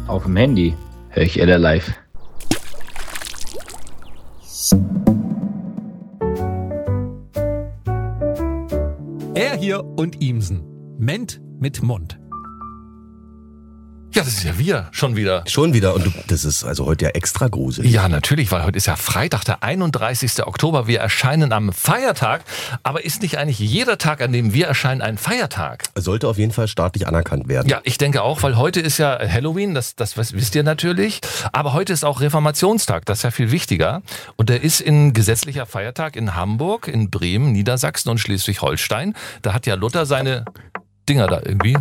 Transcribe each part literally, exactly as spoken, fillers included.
Auf dem Handy höre ich L R Live. Er hier und Ihmsen. Ment mit Mund. Ja, das ist ja wir, schon wieder. Schon wieder und du, das ist also heute ja extra gruselig. Ja, natürlich, weil heute ist ja Freitag, der einunddreißigster Oktober. Wir erscheinen am Feiertag, aber ist nicht eigentlich jeder Tag, an dem wir erscheinen, ein Feiertag? Sollte auf jeden Fall staatlich anerkannt werden. Ja, ich denke auch, weil heute ist ja Halloween, das, das wisst ihr natürlich, aber heute ist auch Reformationstag, das ist ja viel wichtiger. Und der ist ein gesetzlicher Feiertag in Hamburg, in Bremen, Niedersachsen und Schleswig-Holstein. Da hat ja Luther seine Dinger da irgendwie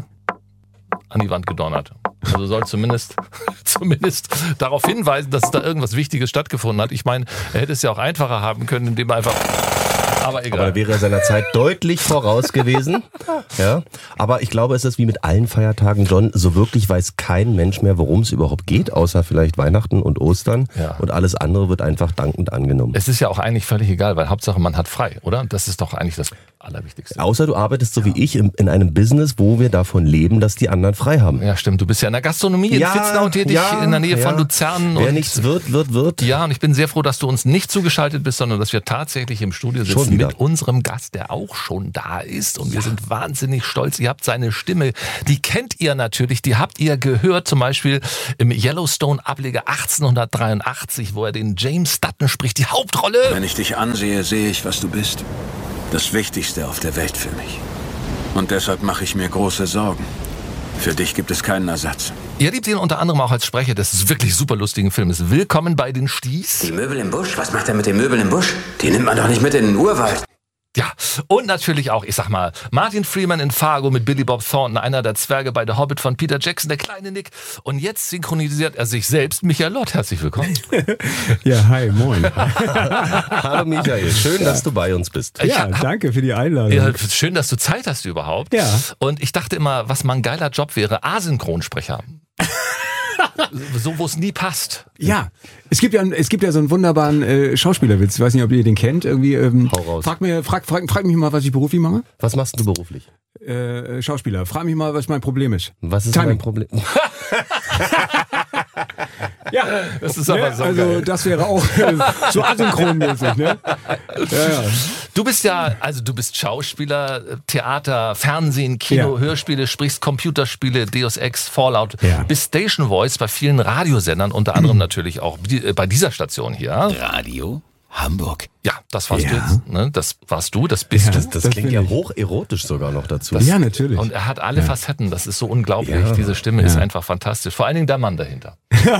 an die Wand gedonnert. Also soll zumindest, zumindest darauf hinweisen, dass da irgendwas Wichtiges stattgefunden hat. Ich meine, er hätte es ja auch einfacher haben können, indem er einfach... Aber egal. Aber er wäre seiner Zeit deutlich voraus gewesen. Ja. Aber ich glaube, es ist wie mit allen Feiertagen, John, so wirklich weiß kein Mensch mehr, worum es überhaupt geht, außer vielleicht Weihnachten und Ostern. Ja. Und alles andere wird einfach dankend angenommen. Es ist ja auch eigentlich völlig egal, weil Hauptsache man hat frei, oder? Das ist doch eigentlich das Allerwichtigste. Außer du arbeitest so ja. wie ich in, in einem Business, wo wir davon leben, dass die anderen frei haben. Ja, stimmt. Du bist ja in der Gastronomie in ja, Fitznau tätig, ja, in der Nähe ja. von Luzern. Wer und nichts wird, wird, wird. Ja, und ich bin sehr froh, dass du uns nicht zugeschaltet bist, sondern dass wir tatsächlich im Studio sitzen mit unserem Gast, der auch schon da ist. Und wir ja. sind wahnsinnig stolz. Ihr habt seine Stimme, die kennt ihr natürlich, die habt ihr gehört, zum Beispiel im Yellowstone-Ableger achtzehnhundertdreiundachtzig, wo er den James Dutton spricht, die Hauptrolle. Wenn ich dich ansehe, sehe ich, was du bist. Das Wichtigste auf der Welt für mich. Und deshalb mache ich mir große Sorgen. Für dich gibt es keinen Ersatz. Ihr liebt ihn unter anderem auch als Sprecher des wirklich super lustigen Filmes Willkommen bei den Sties. Die Möbel im Busch? Was macht er mit den Möbeln im Busch? Die nimmt man doch nicht mit in den Urwald. Ja, und natürlich auch, ich sag mal, Martin Freeman in Fargo mit Billy Bob Thornton, einer der Zwerge bei The Hobbit von Peter Jackson, der kleine Nick. Und jetzt synchronisiert er sich selbst. Michael Lott, herzlich willkommen. Ja, hi, moin. Hallo Michael, schön, ja. dass du bei uns bist. Ja, hab, danke für die Einladung. Ja, schön, dass du Zeit hast überhaupt. Ja. Und ich dachte immer, was mal ein geiler Job wäre, Asynchronsprecher. So, wo es nie passt. Ja, es gibt ja, es gibt ja so einen wunderbaren äh, Schauspielerwitz. Ich weiß nicht, ob ihr den kennt. Irgendwie, ähm, Hau raus. Frag, mir, frag, frag, frag mich mal, was ich beruflich mache. Was machst du beruflich? Äh, Schauspieler. Frag mich mal, was mein Problem ist. Was ist Timing. mein Problem? Ja, das ist aber ne? so Also geil. das wäre auch so asynchronmäßig, ne? Ja, ja. Du bist ja, also du bist Schauspieler, Theater, Fernsehen, Kino, ja. Hörspiele, sprichst Computerspiele, Deus Ex, Fallout, ja. bist Station Voice bei vielen Radiosendern, unter anderem natürlich auch bei dieser Station hier. Radio Hamburg. Ja, das warst ja. du jetzt. Ne? Das warst du, das bist ja, du. Das, das, das klingt ja hocherotisch sogar noch dazu. Das, ja, natürlich. Und er hat alle ja. Facetten, das ist so unglaublich. Ja. Diese Stimme ja. ist einfach fantastisch. Vor allen Dingen der Mann dahinter.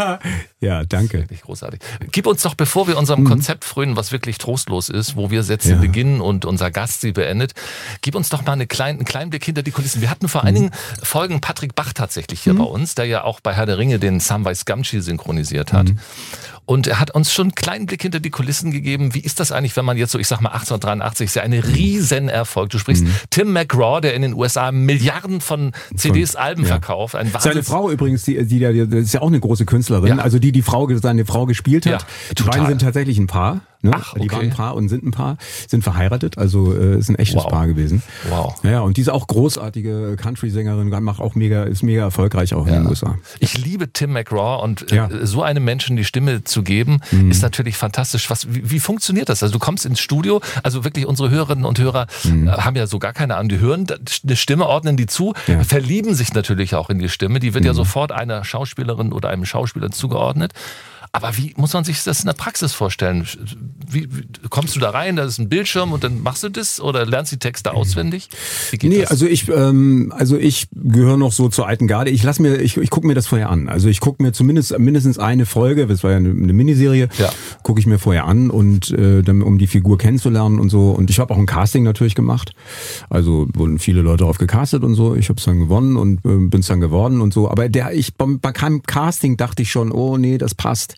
Ja, danke. Wirklich großartig. Gib uns doch, bevor wir unserem mhm. Konzept frönen, was wirklich trostlos ist, wo wir Sätze ja. beginnen und unser Gast sie beendet, gib uns doch mal eine klein, einen kleinen Blick hinter die Kulissen. Wir hatten vor mhm. einigen Folgen Patrick Bach tatsächlich hier mhm. bei uns, der ja auch bei Herr der Ringe den Samwise Gamgee synchronisiert hat. Mhm. Und er hat uns schon einen kleinen Blick hinter die Kulissen gegeben. Wie ist das eigentlich, wenn man jetzt so, ich sag mal achtzehnhundertdreiundachtzig, ist ja ein Riesenerfolg. Du sprichst mhm. Tim McGraw, der in den U S A Milliarden von C Ds, Alben ja. verkauft. Ein Seine Frau übrigens, die, die, die, die ist ja auch eine große Künstlerin. Ja. Also die, die Frau, seine Frau gespielt hat. Ja, die beiden sind tatsächlich ein Paar. Ne? Ach, okay. Die waren ein Paar und sind ein Paar, sind verheiratet, also äh, ist ein echtes wow. Paar gewesen. Wow. Ja, und diese auch großartige Country-Sängerin, macht auch mega, ist mega erfolgreich auch ja. in den U S A. Ich liebe Tim McGraw und ja. äh, so einem Menschen die Stimme zu geben, mhm. ist natürlich fantastisch. Was, wie, wie funktioniert das? Also du kommst ins Studio, also wirklich unsere Hörerinnen und Hörer mhm. äh, haben ja so gar keine Ahnung, die hören eine Stimme, ordnen die zu, ja. verlieben sich natürlich auch in die Stimme, die wird mhm. ja sofort einer Schauspielerin oder einem Schauspieler zugeordnet. Aber wie muss man sich das in der Praxis vorstellen? Wie, wie kommst du da rein, da ist ein Bildschirm und dann machst du das oder lernst die Texte auswendig? Wie geht nee, das? also ich, ähm, also ich gehöre noch so zur alten Garde. Ich lass mir, ich, ich gucke mir das vorher an. Also ich gucke mir zumindest mindestens eine Folge, das war ja eine, eine Miniserie, ja. gucke ich mir vorher an und äh, dann, um die Figur kennenzulernen und so. Und ich habe auch ein Casting natürlich gemacht. Also wurden viele Leute darauf gecastet und so. Ich habe es dann gewonnen und äh, bin es dann geworden und so. Aber der, ich bei keinem Casting dachte ich schon, oh nee, das passt.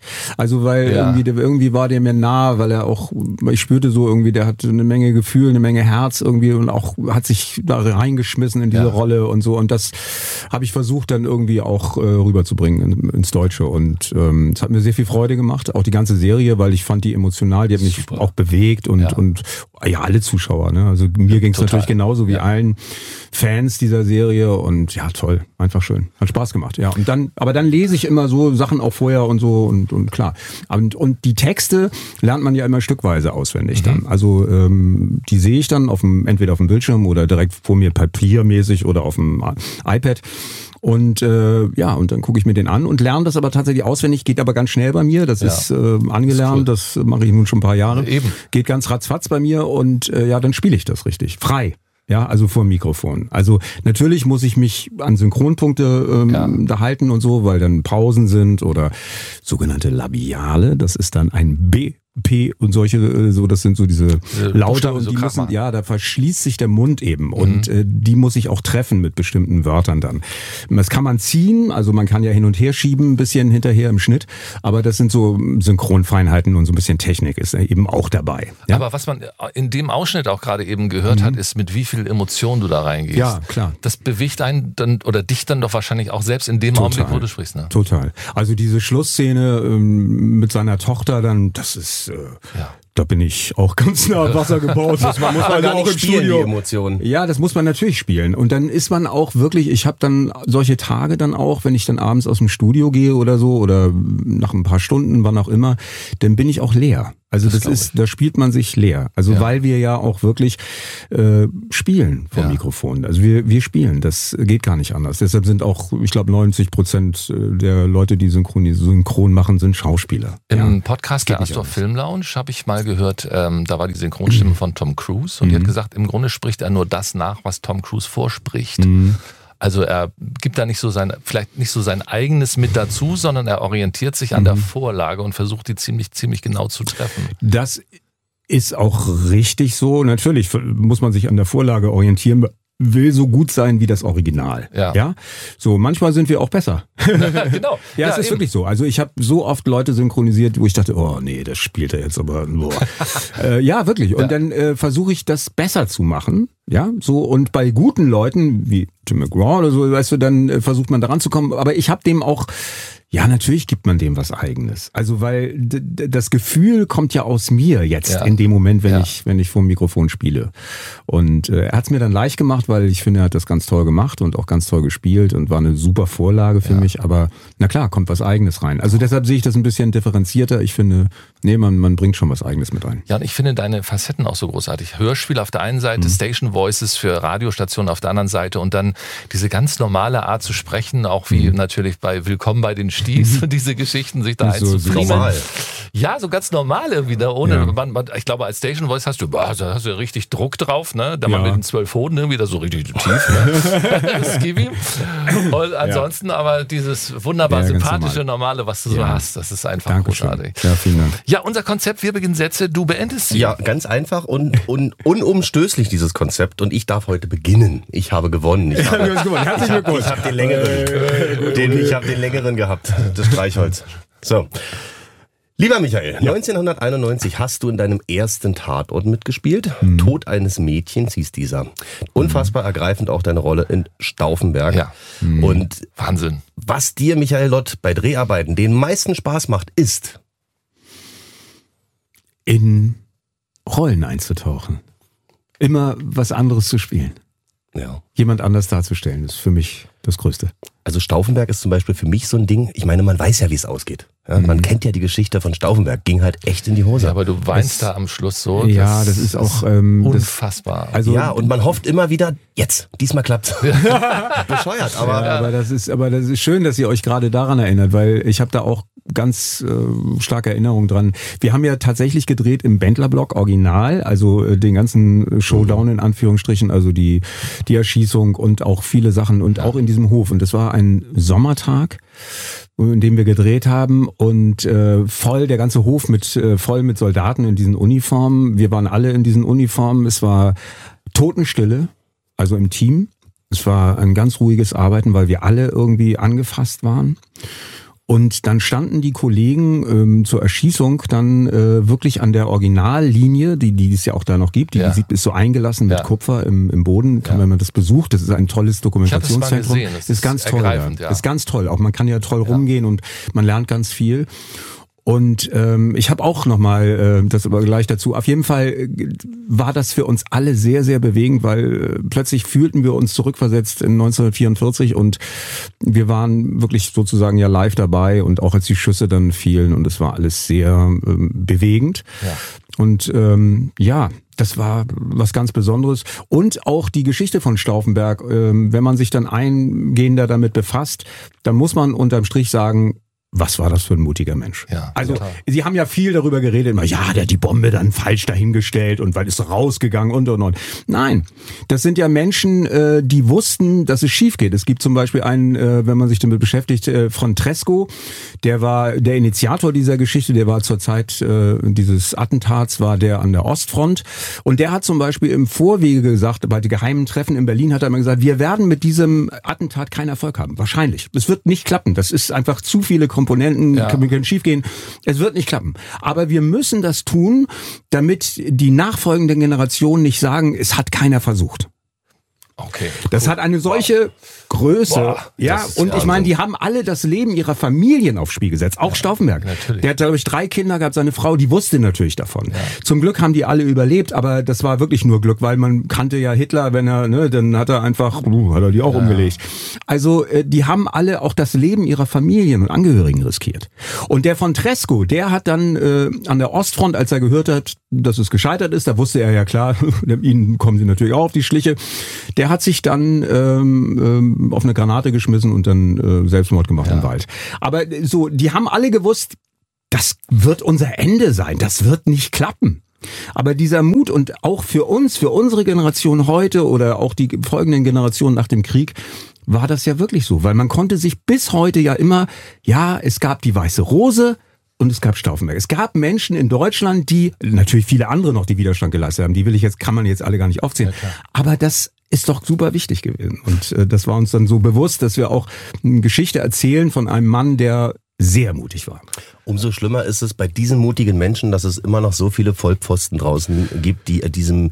Also weil Ja. irgendwie, der, irgendwie war der mir nah, weil er auch, ich spürte so irgendwie, der hat eine Menge Gefühl, eine Menge Herz irgendwie und auch hat sich da reingeschmissen in diese Ja. Rolle und so. Und das habe ich versucht dann irgendwie auch äh, rüberzubringen in, ins Deutsche. Und ähm, es hat mir sehr viel Freude gemacht, auch die ganze Serie, weil ich fand die emotional, die hat mich Super. auch bewegt und, Ja. und ja, alle Zuschauer. Ne? Also mir ging es Total. natürlich genauso wie Ja. allen Fans dieser Serie und ja, toll, einfach schön. Hat Spaß gemacht, ja. Und dann, aber dann lese ich immer so Sachen auch vorher und so und, und klar. Und, und die Texte lernt man ja immer stückweise auswendig Mhm. dann. Also ähm, die sehe ich dann auf dem, entweder auf dem Bildschirm oder direkt vor mir papiermäßig oder auf dem iPad. Und äh, ja, und dann gucke ich mir den an und lerne das aber tatsächlich auswendig, geht aber ganz schnell bei mir. Das Ja. ist äh, angelernt, Das ist das mache ich nun schon ein paar Jahre. Eben. Geht ganz ratzfatz bei mir und äh, ja, dann spiele ich das richtig. Frei. Ja, also vor dem Mikrofon. Also natürlich muss ich mich an Synchronpunkte ähm, Ja. da halten und so, weil dann Pausen sind oder sogenannte Labiale. Das ist dann ein B. P und solche, äh, so, das sind so diese Laute Buchstaben, und so die krass müssen, machen. ja, da verschließt sich der Mund eben und äh, die muss ich auch treffen mit bestimmten Wörtern dann. Das kann man ziehen, also man kann ja hin und her schieben, ein bisschen hinterher im Schnitt, aber das sind so Synchronfeinheiten und so ein bisschen Technik ist eben auch dabei. Ja, Aber was man in dem Ausschnitt auch gerade eben gehört hat, ist, mit wie viel Emotion du da reingehst. Ja, klar. Das bewegt einen dann oder dich dann doch wahrscheinlich auch selbst in dem Total. Augenblick, wo du sprichst. Ne? Total. Also diese Schlussszene ähm, mit seiner Tochter dann, das ist, äh, Ja. da bin ich auch ganz nah am Wasser gebaut. Das Man muss man also gar auch nicht im spielen, Studio. die Emotionen. Ja, das muss man natürlich spielen. Und dann ist man auch wirklich, ich habe dann solche Tage dann auch, wenn ich dann abends aus dem Studio gehe oder so oder nach ein paar Stunden, wann auch immer, dann bin ich auch leer. Also das, Das glaub ist, da spielt man sich leer. Also Ja. weil wir ja auch wirklich äh, spielen vom Ja. Mikrofon. Also wir, wir spielen, das geht gar nicht anders. Deshalb sind auch, ich glaube, neunzig Prozent der Leute, die synchron, synchron machen, sind Schauspieler. Im ja. Podcast der nicht Astor anders. Film Lounge habe ich mal gehört, ähm, da war die Synchronstimme von Tom Cruise und die hat gesagt, im Grunde spricht er nur das nach, was Tom Cruise vorspricht. Also er gibt da nicht so sein, vielleicht nicht so sein eigenes mit dazu, sondern er orientiert sich an der Vorlage und versucht die ziemlich, ziemlich genau zu treffen. Das ist auch richtig so. Natürlich muss man sich an der Vorlage orientieren, will so gut sein wie das Original. Ja. ja? So, manchmal sind wir auch besser. Genau. Ja, es ist eben. wirklich so. Also ich habe so oft Leute synchronisiert, wo ich dachte, oh nee, das spielt er jetzt aber. Boah. äh, ja, wirklich. Und Ja. dann äh, versuche ich das besser zu machen. Ja, so und bei guten Leuten wie Tim McGraw oder so, weißt du, dann äh, versucht man daran zu kommen. Aber ich habe dem auch, ja, natürlich gibt man dem was Eigenes. Also weil d- d- das Gefühl kommt ja aus mir jetzt Ja. in dem Moment, wenn Ja. ich wenn ich vor dem Mikrofon spiele. Und äh, er hat es mir dann leicht gemacht, weil ich finde, er hat das ganz toll gemacht und auch ganz toll gespielt und war eine super Vorlage für Ja. mich. Aber na klar, kommt was Eigenes rein. Also deshalb sehe ich das ein bisschen differenzierter. Ich finde, nee, man man bringt schon was Eigenes mit rein. Ja, und ich finde deine Facetten auch so großartig. Hörspiel auf der einen Seite, Station Voices für Radiostationen auf der anderen Seite und dann diese ganz normale Art zu sprechen, auch wie natürlich bei Willkommen bei den Sties und diese Geschichten sich da So- so einzufrieden. normal. Ja, so ganz normal irgendwie, ne? Ohne, Ja. man, man, ich glaube, als Station Voice hast du, boah, da hast du richtig Druck drauf, ne? Da Ja. man mit den zwölf Hoden irgendwie da so richtig tief, ne? Skibi. Und ansonsten aber dieses wunderbar Ja, ganz sympathische, normal. normale, was du so Ja. hast, das ist einfach Dankeschön. großartig. Ja, vielen Dank. Ja, unser Konzept, wir beginnen Sätze, du beendest sie. Ja, ganz einfach und, und unumstößlich dieses Konzept und ich darf heute beginnen. Ich habe gewonnen. Ich habe, Herzlichen Glückwunsch. ich habe den längeren, den, ich habe den längeren gehabt, das Streichholz. So. Lieber Michael, neunzehnhunderteinundneunzig hast du in deinem ersten Tatort mitgespielt. Mhm. Tod eines Mädchens hieß dieser. Unfassbar ergreifend auch deine Rolle in Stauffenberg. Ja. Und Wahnsinn. was dir, Michael Lott, bei Dreharbeiten den meisten Spaß macht, ist... In Rollen einzutauchen. Immer was anderes zu spielen. Ja. Jemand anders darzustellen, ist für mich das Größte. Also Stauffenberg ist zum Beispiel für mich so ein Ding, ich meine, man weiß ja, wie es ausgeht. Ja, man kennt ja die Geschichte von Stauffenberg, ging halt echt in die Hose. Ja, aber du weinst da am Schluss so. Ja, das ist auch, ähm, das- unfassbar. Also, ja, und man hofft immer wieder, jetzt, diesmal klappt's. Bescheuert, aber... Ja, aber das ist, aber das ist schön, dass ihr euch gerade daran erinnert, weil ich habe da auch ganz äh, starke Erinnerungen dran. Wir haben ja tatsächlich gedreht im Bendler-Block Original, also äh, den ganzen Showdown in Anführungsstrichen, also die die Erschießung und auch viele Sachen und auch in diesem Hof. Und das war ein Sommertag, in dem wir gedreht haben und äh, voll der ganze Hof mit äh, voll mit Soldaten in diesen Uniformen. Wir waren alle in diesen Uniformen. Es war Totenstille, also im Team. Es war ein ganz ruhiges Arbeiten, weil wir alle irgendwie angefasst waren. Und dann standen die Kollegen ähm, zur Erschießung dann äh, wirklich an der Originallinie, die, die es ja auch da noch gibt. Die, ja. die ist so eingelassen mit ja. Kupfer im, im Boden. Kann, ja. Wenn man das besucht, das ist ein tolles Dokumentationszentrum. Ich hab das mal gesehen. Das ist ganz ist toll. Ja. Ja. Ist ganz toll. Auch man kann ja toll ja. rumgehen und man lernt ganz viel. Und ähm, ich habe auch nochmal äh, das aber gleich dazu. Auf jeden Fall äh, war das für uns alle sehr, sehr bewegend, weil äh, plötzlich fühlten wir uns zurückversetzt in neunzehnhundertvierundvierzig und wir waren wirklich sozusagen ja live dabei und auch als die Schüsse dann fielen und es war alles sehr ähm, bewegend. Ja. Und ähm, ja, das war was ganz Besonderes. Und auch die Geschichte von Stauffenberg, ähm, wenn man sich dann eingehender damit befasst, dann muss man unterm Strich sagen, was war das für ein mutiger Mensch? Ja, also total. Sie haben ja viel darüber geredet, immer, ja, der hat die Bombe dann falsch dahingestellt und weil ist rausgegangen und und und. Nein, das sind ja Menschen, äh, die wussten, dass es schief geht. Es gibt zum Beispiel einen, äh, wenn man sich damit beschäftigt, äh, von Tresco, der war der Initiator dieser Geschichte, der war zur Zeit äh, dieses Attentats, war der an der Ostfront und der hat zum Beispiel im Vorwege gesagt, bei den geheimen Treffen in Berlin hat er immer gesagt, wir werden mit diesem Attentat keinen Erfolg haben. Wahrscheinlich. Es wird nicht klappen. Das ist einfach zu viele Komponenten. Ja. können schief gehen. Es wird nicht klappen. Aber wir müssen das tun, damit die nachfolgenden Generationen nicht sagen, es hat keiner versucht. Okay. Das cool. hat eine solche wow. Größe. Boah, ja, und ich meine, die haben alle das Leben ihrer Familien aufs Spiel gesetzt. Auch ja, Stauffenberg. Natürlich. Der hat, glaube ich, drei Kinder gehabt. Seine Frau, die wusste natürlich davon. Ja. Zum Glück haben die alle überlebt, aber das war wirklich nur Glück, weil man kannte ja Hitler, wenn er, ne, dann hat er einfach, uh, hat er die auch ja. umgelegt. Also, äh, die haben alle auch das Leben ihrer Familien und Angehörigen riskiert. Und der von Tresco, der hat dann äh, an der Ostfront, als er gehört hat, dass es gescheitert ist, da wusste er ja klar, ihnen kommen sie natürlich auch auf die Schliche. Der hat sich dann ähm, ähm, auf eine Granate geschmissen und dann äh, Selbstmord gemacht ja. im Wald. Aber so, die haben alle gewusst, das wird unser Ende sein, das wird nicht klappen. Aber dieser Mut und auch für uns, für unsere Generation heute oder auch die folgenden Generationen nach dem Krieg, war das ja wirklich so. Weil man konnte sich bis heute ja immer, ja, es gab die Weiße Rose, und es gab Stauffenberg. Es gab Menschen in Deutschland, die, natürlich viele andere noch, die Widerstand geleistet haben. Die will ich jetzt, kann man jetzt alle gar nicht aufzählen. Ja, aber das ist doch super wichtig gewesen. Und äh, das war uns dann so bewusst, dass wir auch eine Geschichte erzählen von einem Mann, der sehr mutig war. Umso schlimmer ist es bei diesen mutigen Menschen, dass es immer noch so viele Vollpfosten draußen gibt, die diesem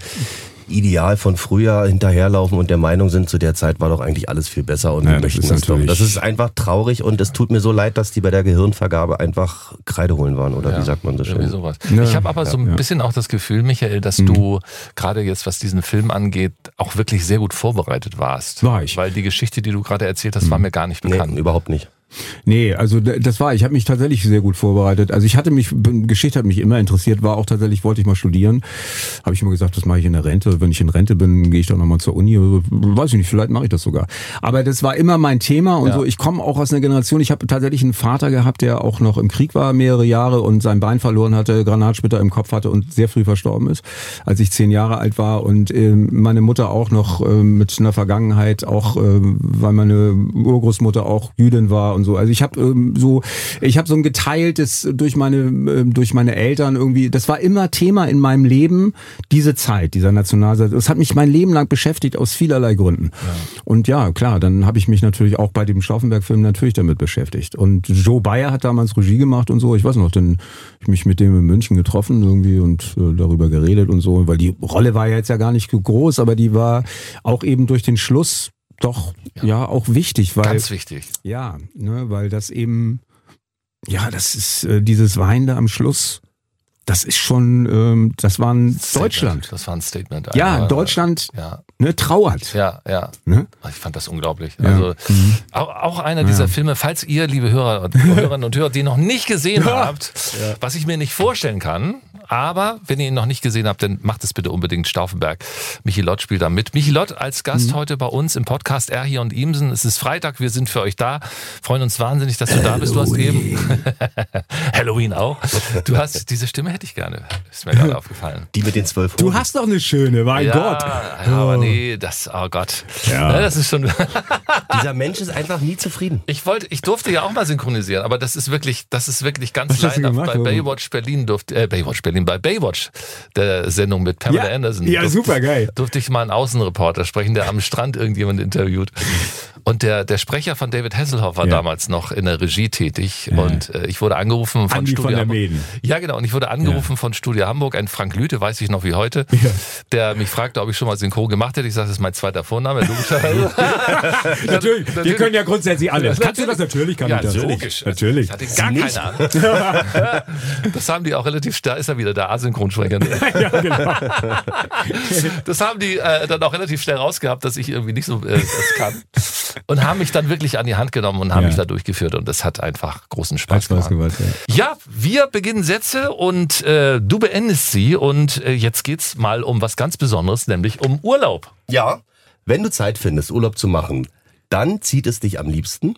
Ideal von früher hinterherlaufen und der Meinung sind, zu der Zeit war doch eigentlich alles viel besser und ja, wir möchten das, das doch. Das ist einfach traurig und es tut mir so leid, dass die bei der Gehirnvergabe einfach Kreide holen waren oder ja, wie sagt man so schön. Sowas. Ja, ich habe aber ja, so ein ja. bisschen auch das Gefühl, Michael, dass mhm. du gerade jetzt, was diesen Film angeht, auch wirklich sehr gut vorbereitet warst. War ich. Weil die Geschichte, die du gerade erzählt hast, mhm. war mir gar nicht bekannt. Nee, überhaupt nicht. Nee, also das war, ich habe mich tatsächlich sehr gut vorbereitet. Also ich hatte mich, Geschichte hat mich immer interessiert, war auch tatsächlich, wollte ich mal studieren. Habe ich immer gesagt, das mache ich in der Rente. Wenn ich in Rente bin, gehe ich doch nochmal zur Uni. Weiß ich nicht, vielleicht mache ich das sogar. Aber das war immer mein Thema und ja. so. Ich komme auch aus einer Generation, ich habe tatsächlich einen Vater gehabt, der auch noch im Krieg war, mehrere Jahre und sein Bein verloren hatte, Granatsplitter im Kopf hatte und sehr früh verstorben ist, als ich zehn Jahre alt war. Und äh, meine Mutter auch noch äh, mit einer Vergangenheit, auch äh, weil meine Urgroßmutter auch Jüdin war und so. Also ich habe ähm, so, ich habe so ein geteiltes durch meine äh, durch meine Eltern irgendwie. Das war immer Thema in meinem Leben, diese Zeit, dieser Nationalsozialismus. Das hat mich mein Leben lang beschäftigt aus vielerlei Gründen. Ja. Und ja, klar, dann habe ich mich natürlich auch bei dem Stauffenberg-Film natürlich damit beschäftigt. Und Joe Bayer hat damals Regie gemacht und so. Ich weiß noch, dann habe ich mich mit dem in München getroffen irgendwie und äh, darüber geredet und so, weil die Rolle war ja jetzt ja gar nicht so groß, aber die war auch eben durch den Schluss doch, ja. ja, auch wichtig, weil. Ganz wichtig. Ja, ne, weil das eben, ja, das ist äh, dieses Wein da am Schluss, das ist schon, ähm, das war ein Statement. Deutschland. Das war ein Statement. Ja, aber, Deutschland ja. Ne, trauert. Ja, ja. Ne? Ich fand das unglaublich. Ja. Also mhm. auch, auch einer ja. dieser Filme, falls ihr, liebe Hörer und Hörerinnen und Hörer, den noch nicht gesehen ja. habt, ja. was ich mir nicht vorstellen kann, aber wenn ihr ihn noch nicht gesehen habt, dann macht es bitte unbedingt. Stauffenberg. Michi Lott spielt da mit. Michi Lott als Gast mhm. heute bei uns im Podcast Er hier und Ihmsen. Es ist Freitag, wir sind für euch da. Freuen uns wahnsinnig, dass du da bist. Du hast eben Halloween auch. Du hast diese Stimme hätte ich gerne. Ist mir gerade aufgefallen. Die mit den zwölf Hoden. Du hast doch eine schöne, mein ja, Gott. Ja, aber nee, das, oh Gott. Ja. Ja, das ist schon. Dieser Mensch ist einfach nie zufrieden. Ich wollte, ich durfte ja auch mal synchronisieren, aber das ist wirklich, das ist wirklich ganz Was hast du leider. gemacht, Bei Baywatch Berlin durfte, äh, Baywatch Berlin. Berlin bei Baywatch, der Sendung mit Pamela ja, Anderson. Ja, durfte, super geil. Durfte ich mal einen Außenreporter sprechen, der am Strand irgendjemand interviewt. Und der, der Sprecher von David Hasselhoff war ja. damals noch in der Regie tätig. Ja. Und äh, ich wurde angerufen von Andi Studio von der Hamburg. Mäden. Ja, genau. Und ich wurde angerufen ja. von Studio Hamburg, ein Frank Lüthe, weiß ich noch wie heute, ja. der mich fragte, ob ich schon mal Synchron gemacht hätte. Ich sage, das ist mein zweiter Vorname, logischerweise. natürlich, natürlich. Wir können ja grundsätzlich alles. Kannst du das? Natürlich kann ja, ich das. Logisch. Natürlich. Ich hatte gar keine Ahnung. Das haben die auch relativ, da ist er wieder, der Asynchronsprecher. ja, genau. Das haben die äh, dann auch relativ schnell rausgehabt, dass ich irgendwie nicht so äh, das kann. Und haben mich dann wirklich an die Hand genommen und haben ja. mich da durchgeführt. Und das hat einfach großen Spaß, Spaß gemacht. gemacht ja. ja, wir beginnen Sätze und äh, du beendest sie. Und äh, jetzt geht's mal um was ganz Besonderes, nämlich um Urlaub. Ja, wenn du Zeit findest, Urlaub zu machen, dann zieht es dich am liebsten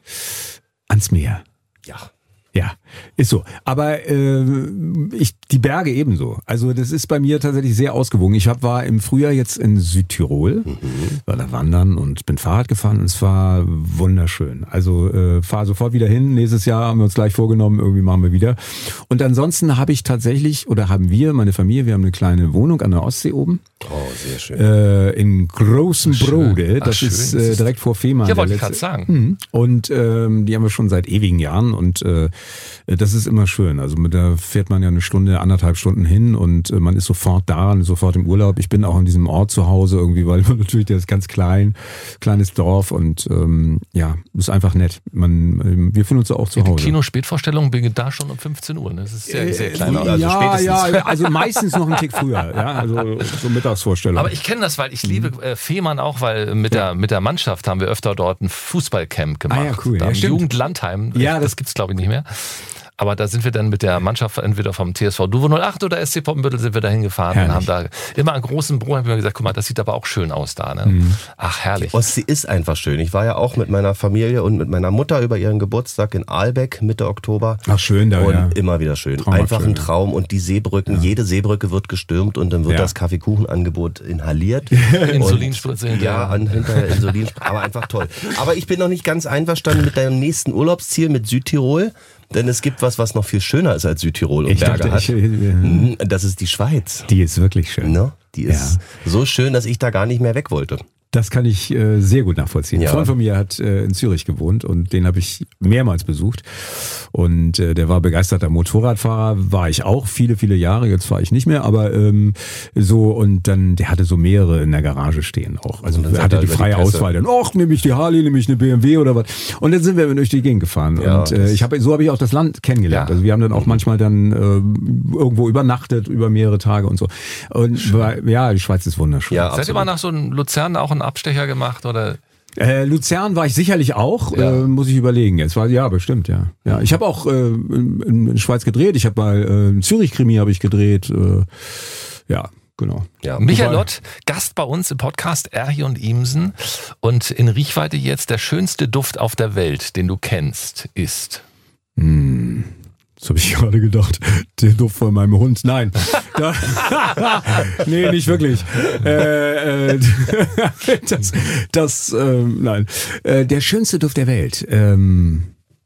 ans Meer. Ja. Ja, ist so. Aber äh, ich die Berge ebenso. Also das ist bei mir tatsächlich sehr ausgewogen. Ich hab, war im Frühjahr jetzt in Südtirol, mhm. war da wandern und bin Fahrrad gefahren und es war wunderschön. Also äh, fahr sofort wieder hin. Nächstes Jahr haben wir uns gleich vorgenommen, irgendwie machen wir wieder. Und ansonsten habe ich tatsächlich, oder haben wir, meine Familie, wir haben eine kleine Wohnung an der Ostsee oben. Oh, sehr schön. Äh, in Großen Brode. Das Ach, ist äh, direkt vor Fehmarn. Ja, wollte ich gerade sagen. Mhm. Und ähm, die haben wir schon seit ewigen Jahren und äh, das ist immer schön. Also mit da fährt man ja eine Stunde, anderthalb Stunden hin und äh, man ist sofort da, sofort im Urlaub. Ich bin auch in diesem Ort zu Hause irgendwie, weil man natürlich, der ist ganz klein, kleines Dorf und ähm, ja, ist einfach nett. Man, wir fühlen uns da auch zu ja, Hause. Die Kino-Spätvorstellung beginnt da schon um fünfzehn Uhr. Ne? Das ist sehr, sehr klein. Also ja, spätestens. ja, also meistens noch einen Tick früher. Ja, also so Mittagsvorstellung. Aber ich kenne das, weil ich liebe äh, Fehmarn auch, weil mit der mit der Mannschaft haben wir öfter dort ein Fußballcamp gemacht. Ah, ja, cool. Da Ja, im Jugendlandheim. Ja, das, das gibt's glaube ich nicht mehr. Aber da sind wir dann mit der Mannschaft entweder vom T S V Duvo null acht oder S C Poppenbüttel sind wir da hingefahren herrlich. Und haben da immer einen großen Bruder, haben wir gesagt, guck mal, das sieht aber auch schön aus da. Ne? Mhm. Ach, herrlich. Die Ostsee ist einfach schön. Ich war ja auch mit meiner Familie und mit meiner Mutter über ihren Geburtstag in Ahlbeck Mitte Oktober. Ach, schön da, und ja. immer wieder schön. Traumhaft einfach schön, ein Traum. Und die Seebrücken, ja. jede Seebrücke wird gestürmt und dann wird ja. das Kaffeekuchenangebot inhaliert. Insulinspritze hinterher. Ja, an, hinterher Insulinspritze. Aber einfach toll. Aber ich bin noch nicht ganz einverstanden mit deinem nächsten Urlaubsziel mit Südtirol. Denn es gibt was, was noch viel schöner ist als Südtirol und ich Berge dachte, hat. Ich, äh, das ist die Schweiz. Die ist wirklich schön. No? Die ist ja. so schön, dass ich da gar nicht mehr weg wollte. Das kann ich äh, sehr gut nachvollziehen. Ja. Ein Freund von mir hat äh, in Zürich gewohnt und den habe ich mehrmals besucht. Und äh, der war begeisterter Motorradfahrer, war ich auch viele, viele Jahre, jetzt fahre ich nicht mehr, aber ähm, so und dann, der hatte so mehrere in der Garage stehen auch. Also er hatte die freie die Auswahl. Dann, ach, nehme ich die Harley, nehme ich eine B M W oder was. Und dann sind wir durch die Gegend gefahren. Ja, und äh, ich habe so habe ich auch das Land kennengelernt. Ja. Also wir haben dann auch manchmal dann äh, irgendwo übernachtet, über mehrere Tage und so. Und war, ja, die Schweiz ist wunderschön. Ja, seid ihr mal nach so einem Luzern auch einen Abstecher gemacht oder? Äh, Luzern war ich sicherlich auch, ja. äh, muss ich überlegen. Jetzt war ja bestimmt, ja. Ja, ich habe auch äh, in, in der Schweiz gedreht. Ich habe mal äh, einen Zürich-Krimi habe ich gedreht. Äh, ja, genau. Ja. Michael Lott, Gast bei uns im Podcast Erhi und Imsen. Und in Riechweite jetzt der schönste Duft auf der Welt, den du kennst, ist. Hm. Das habe ich gerade gedacht. Der Duft von meinem Hund. Nein. Da, nee, nicht wirklich. Äh, äh, das, das äh, nein. Äh, der schönste Duft der Welt. Ähm,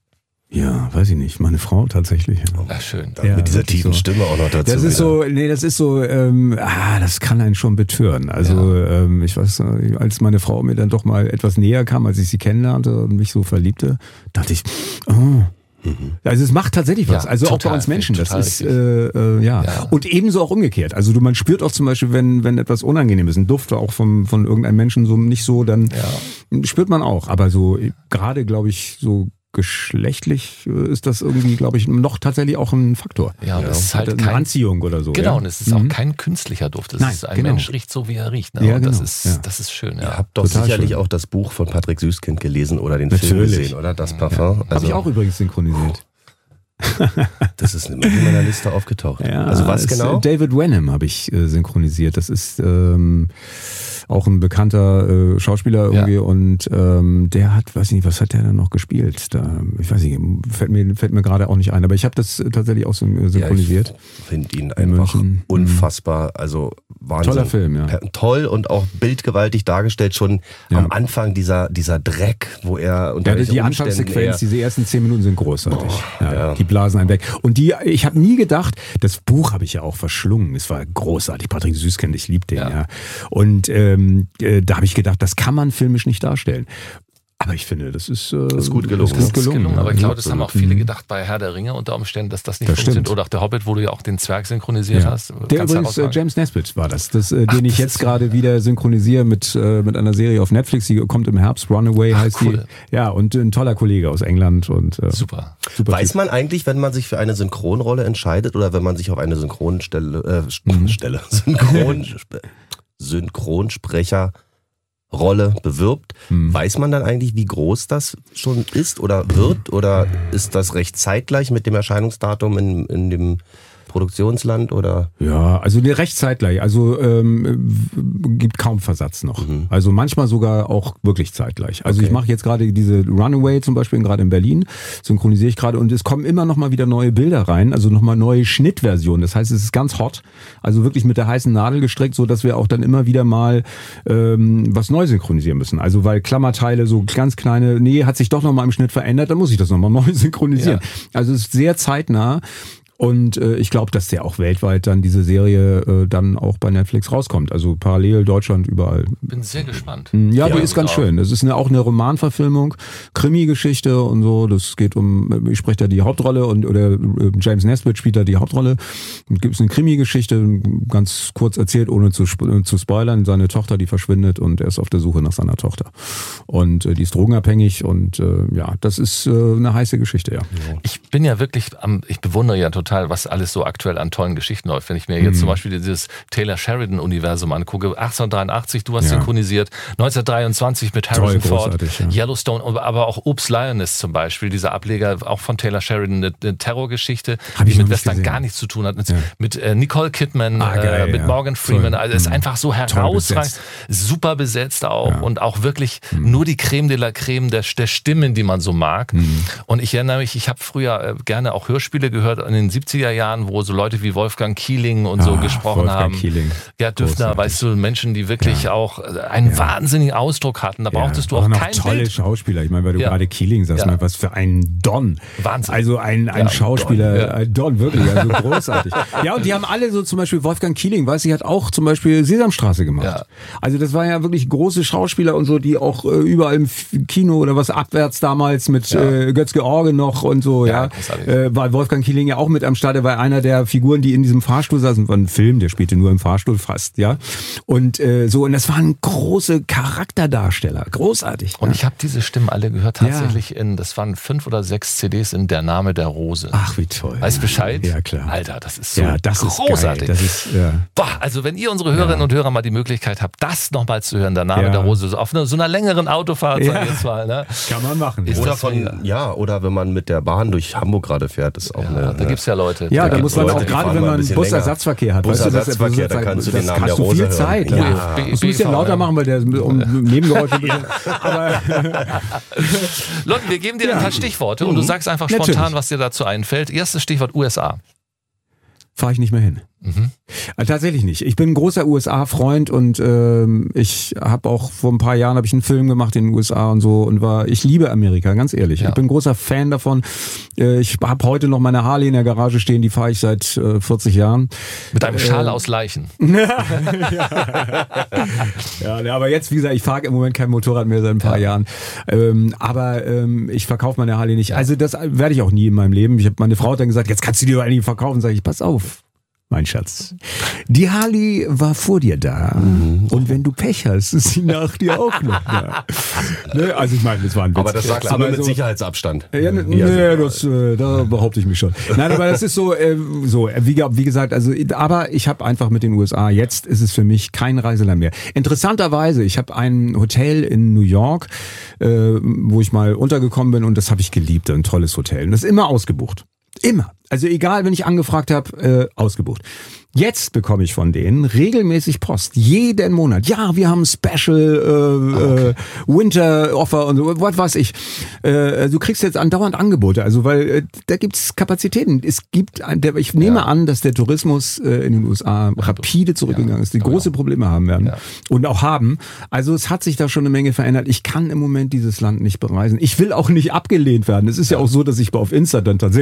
ja, weiß ich nicht. Meine Frau tatsächlich. Ach, schön. Ja, mit dieser tiefen so. Stimme auch noch dazu. Das ist wieder. so, nee, das ist so, ähm, ah, das kann einen schon betören. Also, ja. ähm, ich weiß, als meine Frau mir dann doch mal etwas näher kam, als ich sie kennenlernte und mich so verliebte, dachte ich, oh, also es macht tatsächlich was, ja, also total, auch bei uns Menschen, das ist äh, äh, ja. ja und ebenso auch umgekehrt. Also du, man spürt auch zum Beispiel, wenn wenn etwas unangenehm ist, ein Duft auch vom von irgendeinem Menschen so nicht so, dann ja. spürt man auch. Aber so gerade, glaube ich, so geschlechtlich ist das irgendwie, glaube ich, noch tatsächlich auch ein Faktor. Ja, und ja. es ist halt eine kein, Anziehung oder so. Genau, ja? und es ist auch mhm. kein künstlicher Duft. Es Nein, ist ein genau. Mensch riecht so, wie er riecht. Ne? Ja, und genau. das ist, ja. das ist schön. Ja. Ihr habt doch Total sicherlich schön. auch das Buch von Patrick Süßkind gelesen oder den Natürlich. Film gesehen, oder? Das Parfum. Ja. Also, habe ich auch übrigens synchronisiert. Das ist immer in meiner Liste aufgetaucht. Ja, also was ist, genau? David Wenham habe ich äh, synchronisiert. Das ist ähm, auch ein bekannter äh, Schauspieler irgendwie ja. und ähm, der hat, weiß ich nicht, was hat der dann noch gespielt? Da, ich weiß nicht, fällt mir, fällt mir gerade auch nicht ein, aber ich habe das tatsächlich auch synchronisiert. Ja, ich finde ihn einfach München. unfassbar, also Wahnsinn. Toller Film, ja. Toll und auch bildgewaltig dargestellt, schon ja. am Anfang dieser, dieser Dreck, wo er unter ja, die Anfangssequenz, diese ersten zehn Minuten sind großartig. Oh, ja, ja. Die blasen Phasen hinweg. Und die, ich habe nie gedacht, das Buch habe ich ja auch verschlungen. Es war großartig. Patrick Süßkind, ich liebe den, ja. ja. Und ähm, äh, da habe ich gedacht, das kann man filmisch nicht darstellen. Aber ich finde, das ist, äh, das ist gut gelungen. Das ist gut gelungen, gelungen. ja. Aber ich glaube, das haben auch viele gedacht bei Herr der Ringe unter Umständen, dass das nicht das funktioniert. Stimmt. Oder auch der Hobbit, wo du ja auch den Zwerg synchronisiert ja. hast. Der übrigens, äh, James Nesbitt war das, das äh, Ach, den ich jetzt gerade wieder synchronisiere mit, äh, mit einer Serie auf Netflix, die kommt im Herbst, Runaway Ach, heißt cool. die. Ja, und ein toller Kollege aus England. Und äh, super. super. Weiß man eigentlich, wenn man sich für eine Synchronrolle entscheidet oder wenn man sich auf eine Synchronstelle, äh, mhm. Stelle, Synchron, Synchronsprecher Rolle bewirbt, hm. weiß man dann eigentlich, wie groß das schon ist oder wird? Oder ist das recht zeitgleich mit dem Erscheinungsdatum in, in dem Produktionsland oder? Ja, also recht zeitgleich. Also ähm, gibt kaum Versatz noch. Mhm. Also manchmal sogar auch wirklich zeitgleich. Also okay. ich mache jetzt gerade diese Runaway zum Beispiel gerade in Berlin, synchronisiere ich gerade und es kommen immer noch mal wieder neue Bilder rein, also noch mal neue Schnittversionen. Das heißt, es ist ganz hot, also wirklich mit der heißen Nadel gestrickt, so dass wir auch dann immer wieder mal ähm, was neu synchronisieren müssen. Also weil Klammerteile so ganz kleine, nee, hat sich doch noch mal im Schnitt verändert, dann muss ich das noch mal neu synchronisieren. Ja. Also es ist sehr zeitnah. Und äh, ich glaube, dass der auch weltweit dann diese Serie äh, dann auch bei Netflix rauskommt. Also parallel Deutschland überall. Bin sehr gespannt. Ja, ja die ist ganz auch. schön. Das ist eine, auch eine Romanverfilmung, Krimi-Geschichte und so. Das geht um, ich spreche da die Hauptrolle und oder James Nesbitt spielt da die Hauptrolle. Gibt es eine Krimi-Geschichte, ganz kurz erzählt, ohne zu, zu spoilern. Seine Tochter, die verschwindet und er ist auf der Suche nach seiner Tochter. Und äh, die ist drogenabhängig und äh, ja, das ist äh, eine heiße Geschichte, ja. Ich bin ja wirklich, am, ich bewundere ja total, was alles so aktuell an tollen Geschichten läuft. Wenn ich mir jetzt mhm. zum Beispiel dieses Taylor Sheridan-Universum angucke, achtzehnhundertdreiundachtzig, du hast ja. synchronisiert, neunzehnhundertdreiundzwanzig mit Harrison Toll, Ford, ja. Yellowstone, aber auch Oops Lioness zum Beispiel, dieser Ableger auch von Taylor Sheridan, eine, eine Terrorgeschichte, Hab die mit Western gesehen. gar nichts zu tun hat, mit, ja. mit äh, Nicole Kidman, ah, geil, äh, mit ja. Morgan Freeman, Toll. also es ist einfach so herausragend, super besetzt auch ja. und auch wirklich mhm. nur die Creme de la Creme der, der Stimmen, die man so mag. Mhm. Und ich erinnere mich, ich habe früher äh, gerne auch Hörspiele gehört in den siebziger Jahren, wo so Leute wie Wolfgang Kieling und so ah, gesprochen Wolfgang haben. Kieling. Gerd Düffner, weißt du, Menschen, die wirklich ja. auch einen ja. wahnsinnigen Ausdruck hatten. Da brauchtest ja. du auch, auch kein tolle Bild. Schauspieler. Ich meine, weil du ja. gerade Kieling sagst, ja. mal, was für ein Don. Wahnsinn. Also ein, ein ja, Schauspieler, Don, ja. ein Don, wirklich, also großartig. Ja, und die haben alle so zum Beispiel Wolfgang Kieling, weiß ich, hat auch zum Beispiel Sesamstraße gemacht. Ja. Also das war ja wirklich große Schauspieler und so, die auch äh, überall im Kino oder was abwärts damals mit ja. äh, Götz-George noch und so, ja. ja. Äh, war Wolfgang Kieling ja auch mit am Start, der war einer der Figuren, die in diesem Fahrstuhl saßen, war ein Film, der spielte nur im Fahrstuhl fast, ja. Und äh, so, und das waren große Charakterdarsteller, großartig. Und ja. ich habe diese Stimmen alle gehört, tatsächlich ja. in, das waren fünf oder sechs C Ds in Der Name der Rose. Ach, wie toll. Weißt du Bescheid? Ja, klar. Alter, das ist so ja, das großartig. Ist geil. Das ist, ja. Boah, also wenn ihr unsere Hörerinnen ja. und Hörer mal die Möglichkeit habt, das nochmal zu hören, Der Name ja. der Rose, so auf einer, so einer längeren Autofahrt, ja. sag ich jetzt mal. Ne? Kann man machen. Ist oder von, ja, oder wenn man mit der Bahn durch Hamburg gerade fährt, ist auch ja, eine... Da gibt's ja Leute. Ja, da, da muss man Leute, auch, gerade wenn man Busersatzverkehr hat. Busersatzverkehr, weißt du, das, da kannst du den das Namen hast der du viel Rose Zeit. hören. Ja. Ja. Das musst du ja lauter machen, weil der um Nebengeräusche ein bisschen... Aber Leute, wir geben dir ja. ein paar Stichworte mhm. und du sagst einfach spontan, Natürlich. was dir dazu einfällt. Erstes Stichwort U S A. Fahre ich nicht mehr hin. Mhm. Also tatsächlich nicht. Ich bin ein großer U S A-Freund und ähm, ich habe auch vor ein paar Jahren habe ich einen Film gemacht in den U S A und so und war, ich liebe Amerika, ganz ehrlich. Ja. Ich bin ein großer Fan davon. Äh, ich habe heute noch meine Harley in der Garage stehen, die fahre ich seit äh, vierzig Jahren. Mit einem Schal äh, aus Leichen. ja. ja, aber jetzt, wie gesagt, ich fahre im Moment kein Motorrad mehr seit ein paar ja. Jahren. Ähm, aber ähm, ich verkaufe meine Harley nicht. Ja. Also das werde ich auch nie in meinem Leben. Ich habe meine Frau hat dann gesagt, jetzt kannst du die doch eigentlich verkaufen. Sag ich, pass auf. Mein Schatz. Die Harley war vor dir da. Mhm. Und wenn du Pech hast, ist sie nach dir auch noch da. Ne? Also ich meine, das war ein Witz. Aber das sagst du nur mit so, Sicherheitsabstand. Ja, ne, nee, das, äh, da behaupte ich mich schon. Nein, aber das ist so, äh, so wie, wie gesagt, also, aber ich habe einfach mit den U S A, jetzt ist es für mich kein Reiseland mehr. Interessanterweise, ich habe ein Hotel in New York, äh, wo ich mal untergekommen bin und das habe ich geliebt, ein tolles Hotel. Und das ist immer ausgebucht. Immer. Also egal, wenn ich angefragt habe, äh, ausgebucht. Jetzt bekomme ich von denen regelmäßig Post. Jeden Monat. Ja, wir haben Special äh, okay. äh, Winter Offer und so, was weiß ich. Äh, du kriegst jetzt andauernd Angebote. Also weil äh, da gibt's Kapazitäten. Es gibt, ein, der, ich nehme ja. an, dass der Tourismus äh, in den U S A rapide zurückgegangen ja. ist, die große Probleme haben werden ja. und auch haben. Also es hat sich da schon eine Menge verändert. Ich kann im Moment dieses Land nicht bereisen. Ich will auch nicht abgelehnt werden. Es ist ja, ja auch so, dass ich auf Insta dann tatsächlich mal Sachen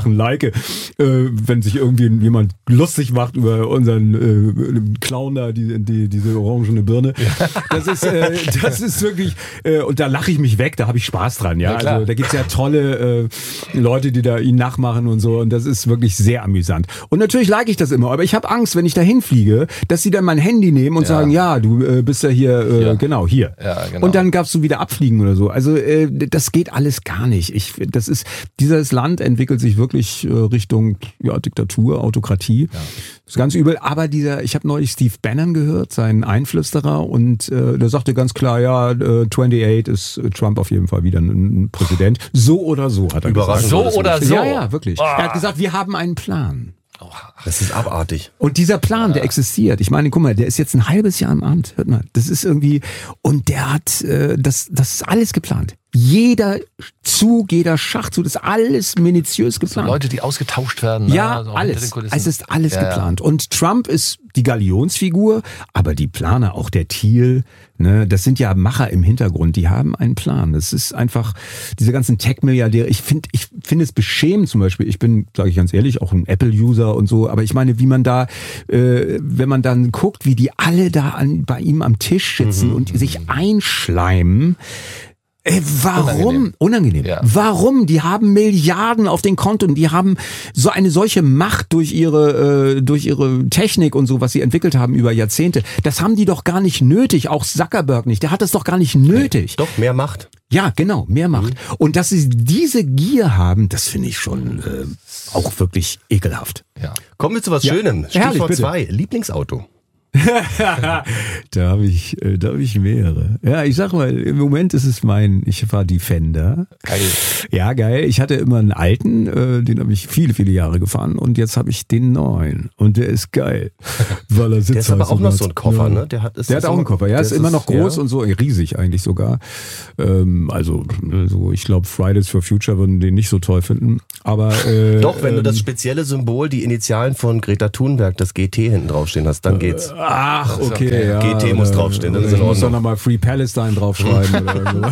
Sachen like, äh, wenn sich irgendwie jemand lustig macht über unseren äh, Clown da, die, die, diese orangene Birne. Ja. Das ist, äh, das ist wirklich, äh, und da lache ich mich weg, da habe ich Spaß dran. Ja, ja also da gibt's ja tolle äh, Leute, die da ihn nachmachen und so, und das ist wirklich sehr amüsant. Und natürlich like ich das immer, aber ich habe Angst, wenn ich da hinfliege, dass sie dann mein Handy nehmen und ja. sagen, ja, du äh, bist ja hier, äh, ja. genau, hier. Ja, genau. Und dann gab's so wieder Abfliegen oder so. Also äh, das geht alles gar nicht. Ich, das ist, dieses Land entwickelt sich wirklich äh, Richtung ja, Diktatur, Autokratie. Ja. Das ist ganz übel. Aber dieser, ich habe neulich Steve Bannon gehört, seinen Einflüsterer, und äh, der sagte ganz klar, ja, äh, achtundzwanzig ist Trump auf jeden Fall wieder ein, ein Präsident. So oder so, hat er gesagt. So oder so? Ja, ja, wirklich. Oh. Er hat gesagt, wir haben einen Plan. Das ist abartig. Und dieser Plan, der existiert. Ich meine, guck mal, der ist jetzt ein halbes Jahr im Amt. Hört mal, das ist irgendwie, und der hat äh, das, das ist alles geplant. Jeder Zug, jeder Schachzug, das ist alles minutiös geplant. So Leute, die ausgetauscht werden. Ja, ne? alles. Es ist alles ja, geplant. Ja. Und Trump ist die Galionsfigur, aber die Planer, auch der Thiel, ne, das sind ja Macher im Hintergrund, die haben einen Plan. Das ist einfach, diese ganzen Tech-Milliardäre, ich finde ich finde es beschämend zum Beispiel, ich bin, sage ich ganz ehrlich, auch ein Apple-User und so, aber ich meine, wie man da, äh, wenn man dann guckt, wie die alle da an, bei ihm am Tisch sitzen mhm. und sich einschleimen. Ey, warum? Unangenehm. Unangenehm. Ja. Warum? Die haben Milliarden auf den Konten, die haben so eine solche Macht durch ihre äh, durch ihre Technik und so, was sie entwickelt haben über Jahrzehnte. Das haben die doch gar nicht nötig, auch Zuckerberg nicht. Der hat das doch gar nicht nötig. Doch, mehr Macht. Ja, genau, mehr Macht. Mhm. Und dass sie diese Gier haben, das finde ich schon äh, auch wirklich ekelhaft. Ja. Kommen wir zu was ja. Schönem. Stichwort zwei, Lieblingsauto. da habe ich, äh, da habe ich mehrere. Ja, ich sag mal, im Moment ist es mein, ich war Defender. Geil. Ja, geil. Ich hatte immer einen alten, äh, den habe ich viele, viele Jahre gefahren, und jetzt habe ich den neuen, und der ist geil. Weil er sitzt. Der ist aber auch noch so ein Koffer, ne? Der hat, ist der hat auch einen Koffer, ja, ist immer noch groß ja. und so, riesig eigentlich sogar. Ähm, also, so, ich glaube, Fridays for Future würden den nicht so toll finden. Aber äh, doch, wenn ähm, du das spezielle Symbol, die Initialen von Greta Thunberg, das G T hinten draufstehen hast, dann geht's. Äh, Ach, okay, okay. Ja, G T muss draufstehen, das ist in Ordnung. Muss doch nochmal Free Palestine draufschreiben oder irgendwas.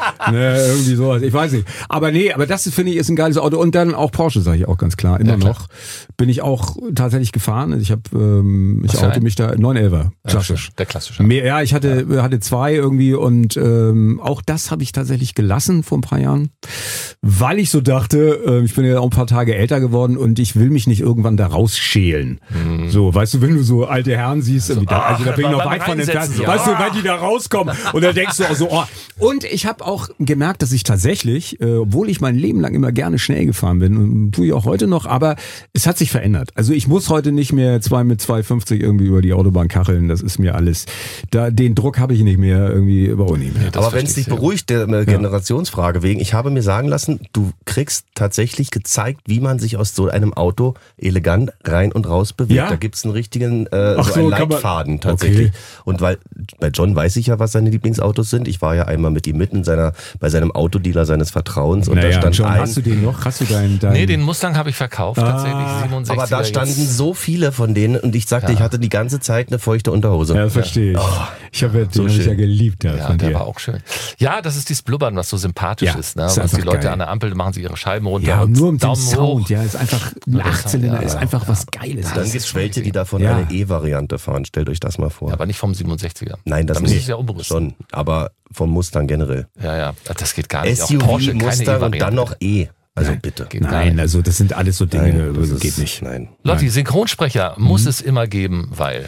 Ne, irgendwie sowas, ich weiß nicht. Aber nee, aber das finde ich ist ein geiles Auto. Und dann auch Porsche, sage ich auch ganz klar, immer ja, klar. noch. Bin ich auch tatsächlich gefahren. Ich habe, ähm, ich auto mich da, neun elfer, klassisch. Ja, der klassische. Mehr, ja, ich hatte, ja. hatte zwei irgendwie, und ähm, auch das habe ich tatsächlich gelassen vor ein paar Jahren, weil ich so dachte, äh, ich bin ja auch ein paar Tage älter geworden und ich will mich nicht irgendwann da rausschälen. Mhm. So, weißt du, wenn du so alte Herren siehst, also, da, also da bin ich noch weit von entfernt. Ja. Weißt du, wenn die da rauskommen und dann denkst du auch so, oh. Und ich habe auch gemerkt, dass ich tatsächlich, äh, obwohl ich mein Leben lang immer gerne schnell gefahren bin, und tue ich auch heute noch, aber es hat sich verändert. Also ich muss heute nicht mehr zwei mit zwei fünfzig irgendwie über die Autobahn kacheln, das ist mir alles, da den Druck habe ich nicht mehr, irgendwie überhaupt nicht mehr. Nee, aber wenn es dich beruhigt, der ja. Generationsfrage wegen, ich habe mir sagen lassen, du kriegst tatsächlich gezeigt, wie man sich aus so einem Auto elegant rein und raus bewegt. Ja? Da gibt's einen richtigen äh, so, so einen Leitfaden tatsächlich. Okay. Und weil bei John weiß ich ja, was seine Lieblingsautos sind. Ich war ja einmal mit ihm mit in seiner, bei seinem Autodealer seines Vertrauens, und naja, da stand John, ein... Hast du den noch? Hast du deinen... deinen nee, den Mustang habe ich verkauft, ah, tatsächlich, siebenundsechziger. Aber da standen jetzt. so viele von denen, und ich sagte, ja. ich hatte die ganze Zeit eine feuchte Unterhose. Ja, das verstehe ich. Oh, ich habe ja, den so hab ich ja geliebt. Ja, ja der dir. war auch schön. Ja, das ist dieses Blubbern, was so sympathisch ja, ist. Ne? ist was die Leute geil. an der Ampel machen, sie ihre Scheiben runter. Ja, und nur um den Daumen Sound. hoch. Ja, ist einfach ein Achtzylinder, ja, ist einfach ja. was Geiles. Ja, dann gibt es welche, die davon ja. eine E-Variante fahren. Stellt euch das mal vor. Ja, aber nicht vom siebenundsechziger. Nein, das nicht. nicht. Ist ja unbewusst. Schon, aber vom Mustang generell. Ja, ja, das geht gar nicht. S U V, Porsche, Mustang und dann noch E. Also nein, bitte. Nein, also das sind alles so Dinge, nein, das geht ist, nicht. Nein. Lotti, Synchronsprecher mhm. muss es immer geben, weil...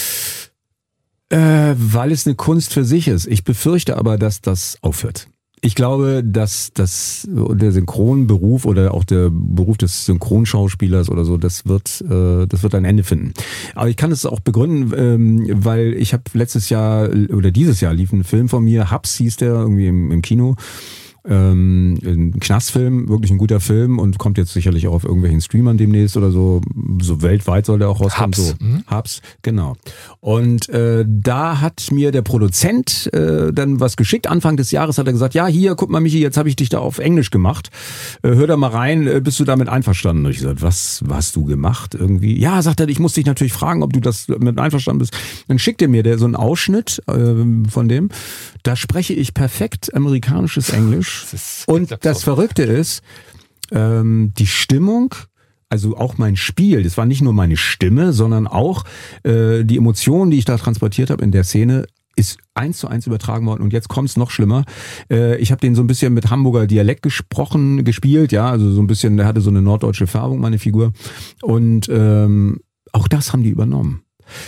Äh, weil es eine Kunst für sich ist. Ich befürchte aber, dass das aufhört. Ich glaube, dass das der Synchronberuf oder auch der Beruf des Synchronschauspielers oder so, das wird, äh, das wird ein Ende finden. Aber ich kann es auch begründen, ähm, weil ich habe letztes Jahr oder dieses Jahr lief ein Film von mir, Hubs hieß der, irgendwie im, im Kino. Ähm, ein Knastfilm, wirklich ein guter Film, und kommt jetzt sicherlich auch auf irgendwelchen Streamern demnächst oder so. So weltweit soll der auch rauskommen. Hubs. So. Mhm. Hubs, genau. Und äh, da hat mir der Produzent äh, dann was geschickt. Anfang des Jahres hat er gesagt, ja, hier, guck mal Michi, jetzt habe ich dich da auf Englisch gemacht. Äh, hör da mal rein, äh, bist du damit einverstanden? Und ich gesagt, was, was hast du gemacht irgendwie? Ja, sagt er, ich muss dich natürlich fragen, ob du das mit einverstanden bist. Dann schickt er mir der so einen Ausschnitt äh, von dem. Da spreche ich perfekt amerikanisches Englisch. Das und das Verrückte ist, ähm, die Stimmung, also auch mein Spiel, das war nicht nur meine Stimme, sondern auch äh, die Emotionen, die ich da transportiert habe in der Szene, ist eins zu eins übertragen worden. Und jetzt kommt's noch schlimmer. Äh, ich habe den so ein bisschen mit Hamburger Dialekt gesprochen, gespielt, ja, also so ein bisschen, der hatte so eine norddeutsche Färbung, meine Figur. Und ähm, auch das haben die übernommen.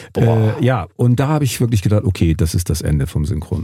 Äh, ja, und da habe ich wirklich gedacht, okay, das ist das Ende vom Synchron.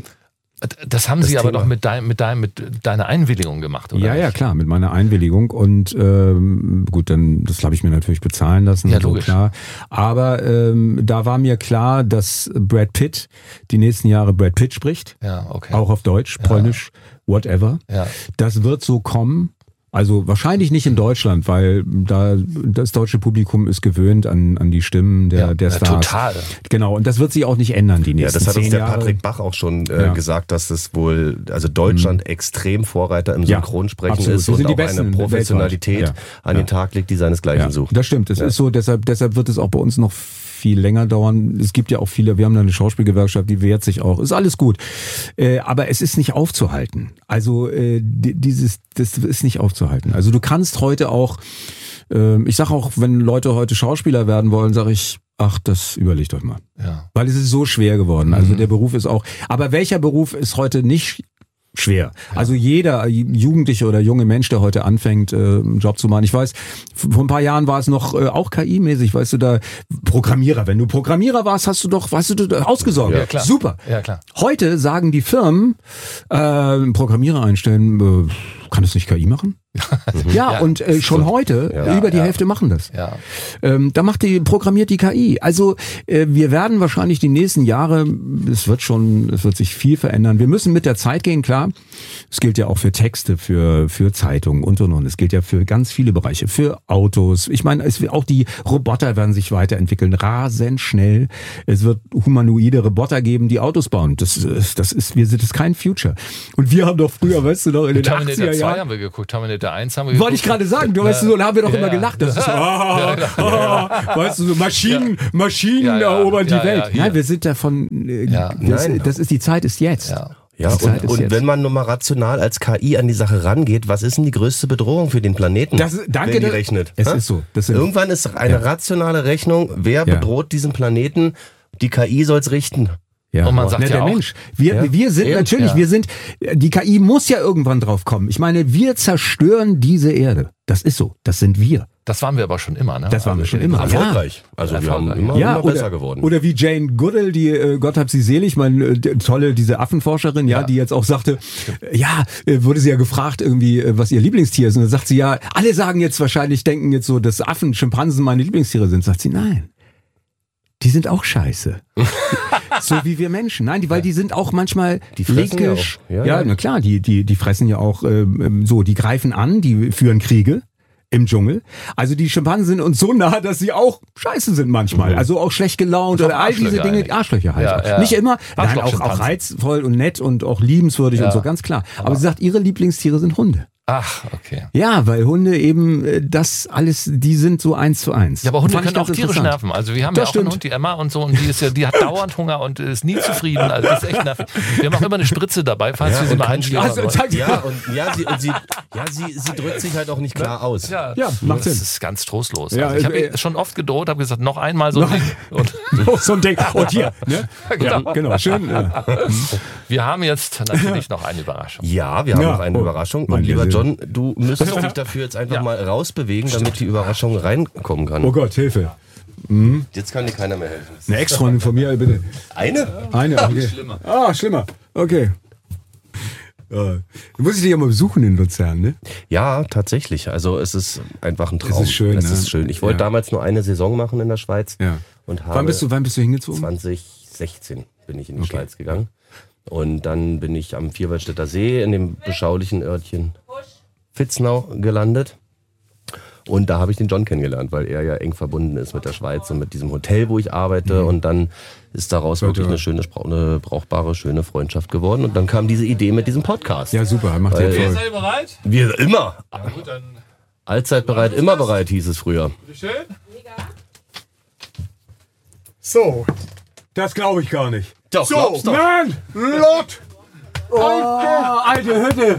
Das haben Das Sie aber Thema. doch mit, dein, mit, dein, mit deiner Einwilligung gemacht, oder? Ja, ja, klar, mit meiner Einwilligung. Und ähm, gut, dann das habe ich mir natürlich bezahlen lassen. Ja, so logisch. klar. Aber ähm, da war mir klar, dass Brad Pitt die nächsten Jahre Brad Pitt spricht. Ja, okay. Auch auf Deutsch, Ja. Polnisch, whatever. Ja. Das wird so kommen. Also wahrscheinlich nicht in Deutschland, weil da das deutsche Publikum ist gewöhnt an, an die Stimmen der, Ja, der ja, Stars. total. Genau, und das wird sich auch nicht ändern, die Ja, nächsten das hat uns zehn der Jahre. Patrick Bach auch schon äh, Ja. gesagt, dass es wohl, also Deutschland mhm. extrem Vorreiter im Ja, Synchronsprechen absolut. ist Wir und sind die auch Besten eine Professionalität weltweit. Ja. an Ja. den Tag legt, die seinesgleichen Ja, sucht. das stimmt, das Ja. ist so, deshalb, deshalb wird es auch bei uns noch viel länger dauern. Es gibt ja auch viele, wir haben da eine Schauspielgewerkschaft, die wehrt sich auch. Ist alles gut. Äh, aber es ist nicht aufzuhalten. Also äh, di- dieses, das ist nicht aufzuhalten. Also du kannst heute auch, äh, ich sage auch, wenn Leute heute Schauspieler werden wollen, sage ich, ach, das überlegt euch mal. Ja. Weil es ist so schwer geworden. Also der Beruf ist auch, aber welcher Beruf ist heute nicht schwer? Also jeder Jugendliche oder junge Mensch, der heute anfängt, äh, einen Job zu machen. Ich weiß, vor ein paar Jahren war es noch äh, auch K I-mäßig, weißt du, da Programmierer. Wenn du Programmierer warst, hast du doch, weißt du, du ausgesorgt. Ja, klar. Super. Ja, klar. Heute sagen die Firmen, äh, einen Programmierer einstellen, äh, kann das nicht K I machen? ja, Ja. und äh, schon heute, Ja, über die ja. Hälfte machen das. Ja. Ähm, da macht die, programmiert die K I. Also äh, wir werden wahrscheinlich die nächsten Jahre, es wird schon, es wird sich viel verändern. Wir müssen mit der Zeit gehen, klar. Es gilt ja auch für Texte, für für Zeitungen und und und. Es gilt ja für ganz viele Bereiche, für Autos. Ich meine, es wird auch die Roboter werden sich weiterentwickeln, rasend schnell. Es wird humanoide Roboter geben, die Autos bauen. Das ist, das ist, wir sind das ist kein Future. Und wir haben doch früher, weißt du noch, in den Terminator achtziger zwei Jahren. haben wir geguckt, Terminator eins haben wir geguckt. Wollte ich gerade sagen, du weißt du, so, da haben wir doch Ja, immer ja. gelacht. Das ist so, ah, ah, weißt du, so Maschinen, Maschinen Ja, ja. erobern Ja, die Welt. ja, hier. Nein, wir sind davon, äh, Ja. das, Nein. das ist die Zeit ist jetzt. Ja. Ja, Die Zeit und, ist und jetzt. wenn man nur mal rational als K I an die Sache rangeht, was ist denn die größte Bedrohung für den Planeten? Das ist- danke, wenn die das- rechnet. es Hä? ist so. Das sind- Irgendwann ist eine Ja. rationale Rechnung, wer Ja. bedroht diesen Planeten? Die K I soll's richten. Ja. Und man sagt Ne, ja der auch- Mensch. Wir, Ja. wir sind Eben. natürlich, Ja. wir sind, die K I muss ja irgendwann drauf kommen. Ich meine, wir zerstören diese Erde. Das ist so. Das sind wir. Das waren wir aber schon immer, ne? Das waren wir schon immer. Erfolgreich. Also wir haben Erfolgreich. immer, Ja, immer oder, besser geworden. oder wie Jane Goodall, die, äh, Gott hab sie selig, meine äh, die tolle, diese Affenforscherin, ja, Ja. die jetzt auch sagte, äh, ja, äh, wurde sie ja gefragt irgendwie, äh, was ihr Lieblingstier ist. Und dann sagt sie ja, alle sagen jetzt wahrscheinlich, denken jetzt so, dass Affen, Schimpansen meine Lieblingstiere sind. Sagt sie, nein. Die sind auch scheiße. So wie wir Menschen. Nein, die, weil die sind auch manchmal Die fressen ja linkisch. auch. Ja, Ja, ja. na klar, die, die, die fressen ja auch ähm, so, die greifen an, die führen Kriege im Dschungel. Also die Schimpansen sind uns so nah, dass sie auch scheiße sind manchmal. Also auch schlecht gelaunt Auch oder all diese Arschlöcher Dinge. eigentlich. Arschlöcher halt. Ja, ja. Nicht immer, nein, auch, auch Arschloch-Schimpansen. reizvoll und nett und auch liebenswürdig Ja. und so, ganz klar. Aber sie sagt, ihre Lieblingstiere sind Hunde. Ach, okay. Ja, weil Hunde eben äh, das alles, die sind so eins zu eins. Ja, aber Hunde Fand ich können auch ganz tierisch interessant. nerven. Also wir haben Das ja auch stimmt. einen Hund, die Emma und so, und die ist ja, die hat dauernd Hunger und ist nie zufrieden. Also das ist echt nervig. Wir haben auch immer eine Spritze dabei, falls Ja, wir sie und mal kann- einschläfern Also, wollen. zeig- Ja, und ja, sie, und sie, ja sie, sie drückt sich halt auch nicht klar aus. Ja, Ja, macht das Sinn. ist ganz trostlos. Ja, Also ich habe äh, ihr schon oft gedroht, habe gesagt, noch einmal so ein Noch- Ding. Und so ein Ding. Und hier, ne? Ja, genau, schön. Äh, wir haben jetzt natürlich noch eine Überraschung. Ja, wir haben Ja. noch eine Oh, Überraschung. mein Und lieber Lieber. John, du müsstest dich dafür jetzt einfach Ja. mal rausbewegen, damit die Überraschung reinkommen kann. oh Gott, Hilfe. Jetzt kann dir keiner mehr helfen. Eine Ex-Freundin von mir, bitte. Eine? Eine, okay. Schlimmer. Ah, schlimmer. Okay. Ja. Du musst dich ja mal besuchen in Luzern, ne? Ja, tatsächlich. Also es ist einfach ein Traum. ist schön, Es ne? ist schön. Ich wollte Ja. damals nur eine Saison machen in der Schweiz. Ja. Und habe Wann bist du, wann bist du hingezogen? zwanzig sechzehn bin ich in die Okay. Schweiz gegangen. Und dann bin ich am Vierwaldstätter See in dem beschaulichen Örtchen Vitznau gelandet. Und da habe ich den John kennengelernt, weil er ja eng verbunden ist mit der Schweiz und mit diesem Hotel, wo ich arbeite. Und dann ist daraus wirklich eine schöne, Spra- eine brauchbare, schöne Freundschaft geworden. Und dann kam diese Idee mit diesem Podcast. Ja, super, macht Weil- dir Erfolg. ihr bereit? Wir immer. Ja, gut, dann Allzeit bereit, immer bereit, hieß es früher. schön. So, das glaube ich gar nicht. Doch, glaub's doch. Mann! Lot! Oh, alte Hütte!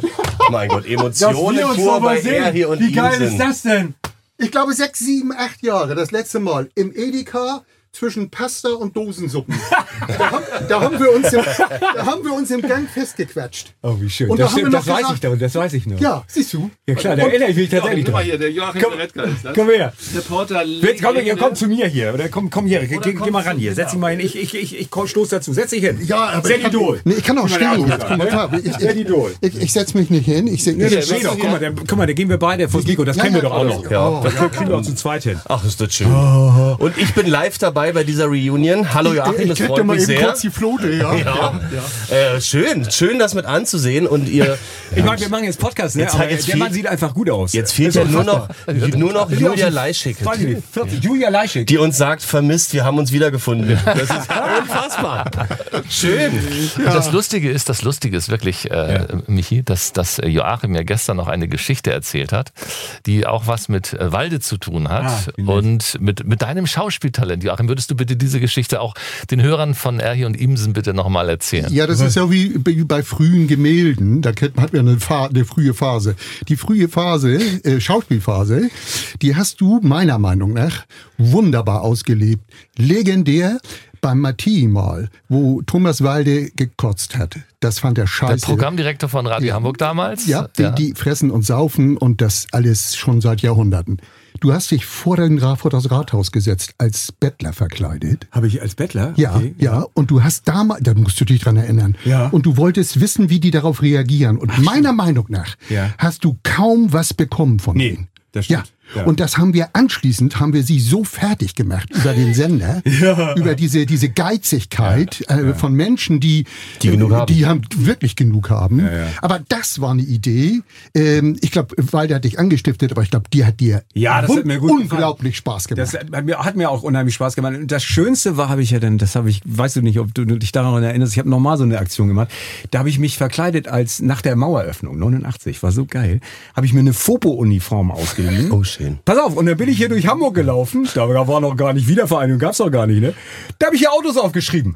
Mein Gott, Emotionen pur bei er hier und Wie geil ihm ist das denn? Ich glaube sechs, sieben, acht Jahre, das letzte Mal im Edeka zwischen Pasta und Dosensuppen. Da haben, da haben, wir, uns im, da haben wir uns im Gang festgequetscht. Oh, wie schön. Und das da haben stimmt, wir das noch weiß gesagt, ich doch, das weiß ich noch. Ja, siehst du. Ja klar, da erinnere ich mich tatsächlich Guck mal dran. hier, der Joachim Komm, Retka ist das. Komm her. Reporter. Jetzt, komm, hier, komm zu mir hier. Oder komm, komm hier. Geh, geh mal ran hier. Setz dich mal hin. Ich, ich, ich, ich stoß dazu. Setz dich hin. Ja, aber Set ich kann, Idol. nee, ich kann auch Guck mal, stehen der jetzt. Guck mal, klar, ich, Set Idol. ich, ich, ich setze mich nicht hin. Ich, ich, Nee, der ich, steht doch. Guck mal, der, guck mal, da gehen wir beide vors Mikro. Das Ja, kennen wir ja, doch auch noch. Ja. Das kriegen wir auch zu zweit hin. Ach, ist das schön. Und ich bin live dabei bei dieser Reunion. Hallo Joachim, ich das krieg freut da mal mich eben sehr. kurz die Flote, ja. Ja. Äh, schön, schön das mit anzusehen und ihr... Ich meine, wir machen jetzt Podcast, ne? Jetzt- Aber jetzt der fehlt- Mann sieht einfach gut aus. Jetzt fehlt Ist ja doch nur noch, unfassbar. nur noch Julia Leischig, Weiß ich nicht, vierzig. Julia Leischig. die uns sagt, vermisst, wir haben uns wiedergefunden. Das ist unfassbar. Schön. Und das Lustige ist, das Lustige ist wirklich, äh, Michi, dass, dass Joachim ja gestern noch eine Geschichte erzählt hat, die auch was mit äh, Walde zu tun hat Ah, wie nett. und mit, mit deinem Schauspieltalent. Joachim, würdest du bitte diese Geschichte auch den Hörern von Erhi und Imsen bitte nochmal erzählen? Ja, das ist ja wie wie bei frühen Gemälden. Da kennt- hat man eine, Fa- eine frühe Phase. Die frühe Phase, äh, Schauspielphase, die hast du meiner Meinung nach wunderbar ausgelebt. Legendär beim Marti mal, wo Thomas Walde gekotzt hat. Das fand er Der scheiße. Programmdirektor von Radio Hamburg damals? Ja, die, die fressen und saufen und das alles schon seit Jahrhunderten. Du hast dich vor, den, Ra- vor das Rathaus gesetzt, als Bettler verkleidet. Habe ich als Bettler? Ja, Okay. ja, und du hast damals, da musst du dich dran erinnern, Ja. und du wolltest wissen, wie die darauf reagieren. Und meiner Meinung nach Ja. hast du kaum was bekommen von Nee, denen. das Ja. stimmt. Ja. Und das haben wir anschließend, haben wir sie so fertig gemacht über den Sender, Ja. über diese, diese Geizigkeit äh, von Menschen, die, Die genug äh, haben. die haben wirklich genug haben. Ja, ja. Aber das war eine Idee. Ähm, ich glaube, Walter hat dich angestiftet, aber ich glaube, die hat dir Ja, das un- hat mir gut unglaublich Spaß gemacht. Das hat mir, hat mir auch unheimlich Spaß gemacht. Und das Schönste war, habe ich ja dann, das habe ich, weißt du nicht, ob du dich daran erinnerst, ich habe nochmal so eine Aktion gemacht. Da habe ich mich verkleidet als nach der Maueröffnung, neunundachtzig, war so geil, habe ich mir eine Fopo-Uniform ausgeliehen. Oh, schön. Pass auf, und dann bin ich hier durch Hamburg gelaufen, da war noch gar nicht Wiedervereinigung, gab's doch gar nicht, ne? Da habe ich hier Autos aufgeschrieben.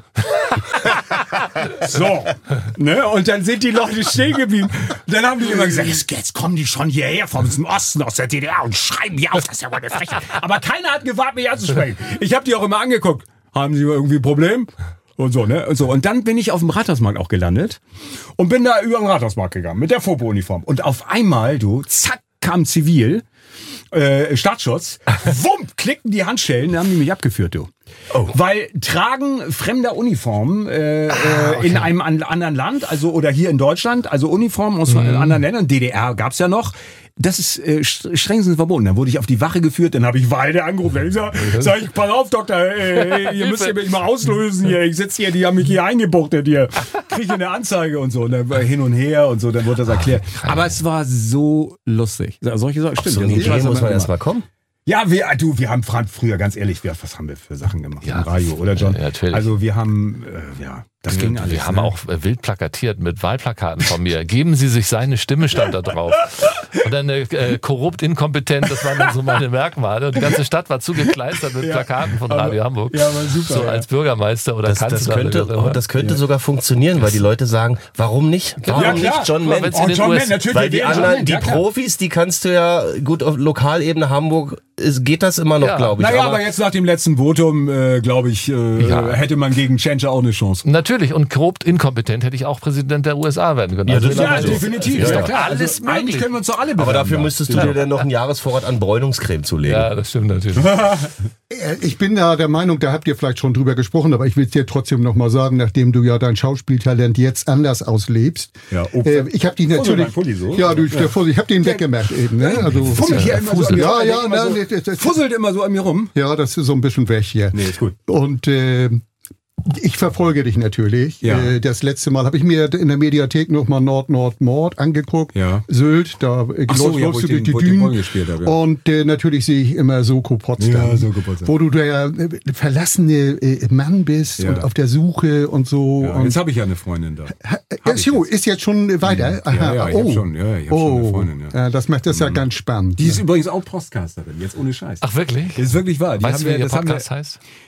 So, ne? Und dann sind die Leute stehen geblieben. Und dann haben die immer gesagt, jetzt, jetzt kommen die schon hierher vom Osten aus der D D R und schreiben hier auf, das ist ja wohl eine Frechheit. Aber keiner hat gewagt, mich anzusprechen. Ich habe die auch immer angeguckt. Haben Sie irgendwie ein Problem? Und so, ne? Und so. Und dann bin ich auf dem Rathausmarkt auch gelandet und bin da über den Rathausmarkt gegangen mit der Fopo-Uniform. Und auf einmal, du, zack, kam Zivil, äh, Staatsschutz, wump, klickten die Handschellen, dann haben die mich abgeführt, du. Oh. Weil Tragen fremder Uniformen äh, ah, okay. in einem an, anderen Land, also oder hier in Deutschland, also Uniformen aus mhm. anderen Ländern, D D R gab's ja noch, das ist äh, strengstens verboten. Dann wurde ich auf die Wache geführt, dann habe ich Walde angerufen. Ich sag, sag ich, pass auf, Doktor, äh, ihr müsst ihr mich mal auslösen hier. Ich sitze hier, die haben mich hier eingebuchtet hier. Kriege ich eine Anzeige und so. Und dann war hin und her und so, dann wurde das erklärt. Aber es war so lustig. Solche Sachen, stimmt. So eine Idee muss man erst mal kommen. Ja, wir, du, wir haben früher, ganz ehrlich, wir, was haben wir für Sachen gemacht? Ja, im Radio, oder John? Ja, natürlich. Also wir haben, äh, ja, das ging wir, alles. Wir haben ne? auch wild plakatiert mit Wahlplakaten von mir. Geben Sie sich seine Stimme, stand da drauf. Und dann äh, korrupt, inkompetent, das waren dann so meine Merkmale. Und die ganze Stadt war zugekleistert mit Ja, Plakaten von aber, Radio Hamburg. Ja, war super. So ja. als Bürgermeister oder Das, das Kanzler. könnte, oder oh, das könnte ja. sogar funktionieren, weil die Leute sagen, warum nicht? Warum Ja, klar. nicht John Aber Mann? wenn's Oh, in den John U S Mann, natürlich. Weil die wir wählen anderen, John Mann, die ja, klar. Profis, die kannst du ja, gut, auf Lokalebene Hamburg ist, geht das immer noch, Ja. glaube ich. Naja, aber, aber jetzt nach dem letzten Votum, äh, glaube ich, äh, Ja. hätte man gegen Tschentscher auch eine Chance. Natürlich, und korrupt, inkompetent hätte ich auch Präsident der U S A werden können. Ja, Also das- Ja, Also, definitiv. ja, Ist ja. doch klar. Alles Also, möglich. eigentlich können wir uns doch alle bewerben. aber dafür da. müsstest du dir dann noch einen Jahresvorrat an Bräunungscreme zulegen. Ja, das stimmt natürlich. Äh, Ich bin da der Meinung, da habt ihr vielleicht schon drüber gesprochen, aber ich will es dir trotzdem nochmal sagen, nachdem du ja dein Schauspieltalent jetzt anders auslebst. Ja, oh, äh, ich habe dich Fussel natürlich. dein Pulli so? Ja, du, der Fussel, ich habe den weggemerkt eben. Ne? Also, Fummelt hier immer so an mir ja, rum. ja, Immer nein, so- das- das- das- Fusselt immer so an mir rum. ja, das ist so ein bisschen weg hier. Nee, ist gut. Und äh, ich verfolge dich natürlich. Ja. Äh, das letzte Mal habe ich mir in der Mediathek nochmal Nord, Nord, Mord angeguckt. Ja. Sylt, da äh, Ach so, läufst ja, läufst wo du ich durch den- die wo ich den Ball Dünen. gespielt habe, ja. Und äh, natürlich sehe ich immer Soko Potsdam. Ja, Soko Potsdam. Wo du der äh, verlassene äh, Mann bist Ja. und auf der Suche und so. Ja, und jetzt habe ich ja eine Freundin da. ja, so, ist jetzt schon weiter. Ja, ja, ich hab schon, ja, ich hab schon eine Freundin, ja. Das macht das ja ganz spannend. Die ist übrigens auch Podcasterin, jetzt ohne Scheiß. Ach wirklich? Das ist wirklich wahr. Die Weißt haben du, wie wir, ihr das haben Podcast wir, heißt?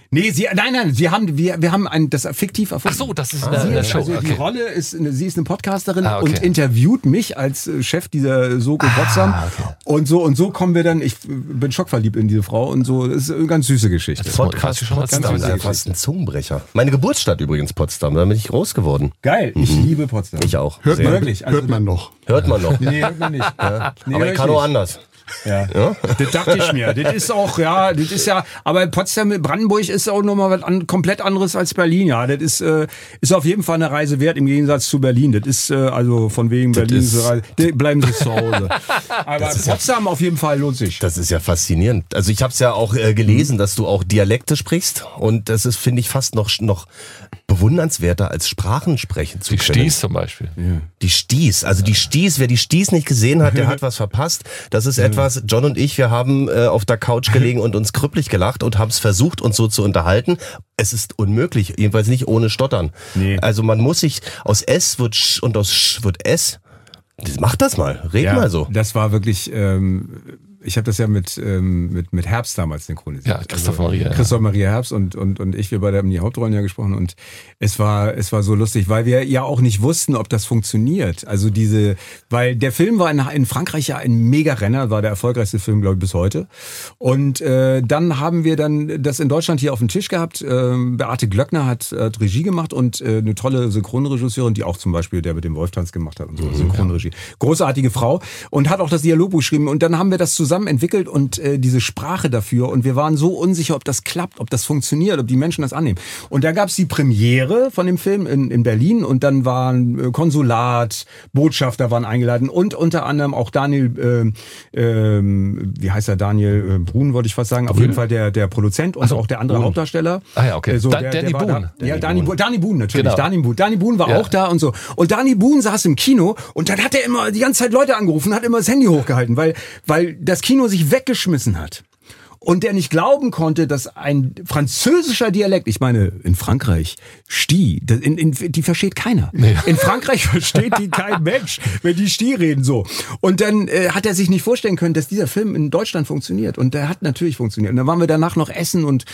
Nee, sie, nein, nein, sie haben, wir, wir haben ein, das fiktiv erfunden. Ach so, das ist Ah, eine, sie, eine Show. also die Okay. Rolle ist, eine, sie ist eine Podcasterin Ah, okay. und interviewt mich als äh, Chef dieser Soko Potsdam. okay. Und so, und so kommen wir dann, ich bin schockverliebt in diese Frau und so, das ist eine ganz süße Geschichte. Das Podcast schon was Podcast- Das ist ja damit. fast ein Zungenbrecher. Meine Geburtsstadt übrigens Potsdam, da bin ich groß geworden. Geil, ich liebe Potsdam. Ich auch. Hört Sehr. man, Wirklich, also- hört man noch. Hört man noch. Nee, hört man nicht. Ja. Nee, Aber hör ich kann auch nicht. anders. Ja. Das dachte ich mir. Das ist auch, ja, das ist ja, aber Potsdam, Brandenburg ist auch nochmal was an, komplett anderes als Berlin, ja. Das ist, äh, ist auf jeden Fall eine Reise wert im Gegensatz zu Berlin. Das ist, äh, also von wegen Das Berlin, ist- ist, Reise, die- bleiben Sie zu Hause. Aber Potsdam auf jeden Fall lohnt sich. Das ist ja faszinierend. Also ich habe es ja auch äh, gelesen, dass du auch Dialekte sprichst und das ist, finde ich, fast noch noch bewundernswerter als Sprachen sprechen zu Die können. Sties zum Beispiel. Die Sties, also die Sties, wer die Sties nicht gesehen hat, der hat was verpasst. Das ist etwas, John und ich, wir haben äh, auf der Couch gelegen und uns krüppelig gelacht und haben es versucht, uns so zu unterhalten. Es ist unmöglich, jedenfalls nicht ohne Stottern. Nee. Also man muss sich, aus S wird Sch und aus Sch wird S. Mach das mal, red mal so. Das war wirklich, ähm, ich habe das ja mit, ähm, mit, mit Herbst damals synchronisiert. Ja, Christoph Maria, ja. Christoph Maria Herbst und, und, und ich, wir beide haben die Hauptrollen ja gesprochen und es war, es war so lustig, weil wir ja auch nicht wussten, ob das funktioniert. Also diese, weil der Film war in, in Frankreich ja ein Mega-Renner, war der erfolgreichste Film, glaube ich, bis heute. Und äh, dann haben wir dann das in Deutschland hier auf dem Tisch gehabt. Ähm, Beate Glöckner hat, hat Regie gemacht und äh, eine tolle Synchronregisseurin, die auch zum Beispiel der mit dem Wolftanz gemacht hat und so, Synchronregie. Großartige Frau und hat auch das Dialogbuch geschrieben und dann haben wir das zusammen entwickelt und äh, diese Sprache dafür und wir waren so unsicher, ob das klappt, ob das funktioniert, ob die Menschen das annehmen. Und da gab es die Premiere von dem Film in, in Berlin und dann waren äh, Konsulat, Botschafter waren eingeladen und unter anderem auch Daniel, äh, äh, wie heißt er, Daniel äh, Brun, wollte ich fast sagen, auf jeden Fall der, der Produzent und Ach so, auch der andere Brun. Hauptdarsteller. Ah ja, okay. Äh, so, Da- der, Danny der war Boone. Da, ja, Danny Boone, Danny Boone natürlich. Genau. Danny Boone. Danny Boone war Ja. auch da und so. Und Danny Boone saß im Kino und dann hat er immer die ganze Zeit Leute angerufen, hat immer das Handy hochgehalten, weil, weil das Kino sich weggeschmissen hat. Und der nicht glauben konnte, dass ein französischer Dialekt, ich meine, in Frankreich, Sti, das- in, in, die versteht keiner. Nee. In Frankreich versteht die kein Mensch, wenn die Sti reden so. Und dann äh, hat er sich nicht vorstellen können, dass dieser Film in Deutschland funktioniert. Und der hat natürlich funktioniert. Und dann waren wir danach noch essen und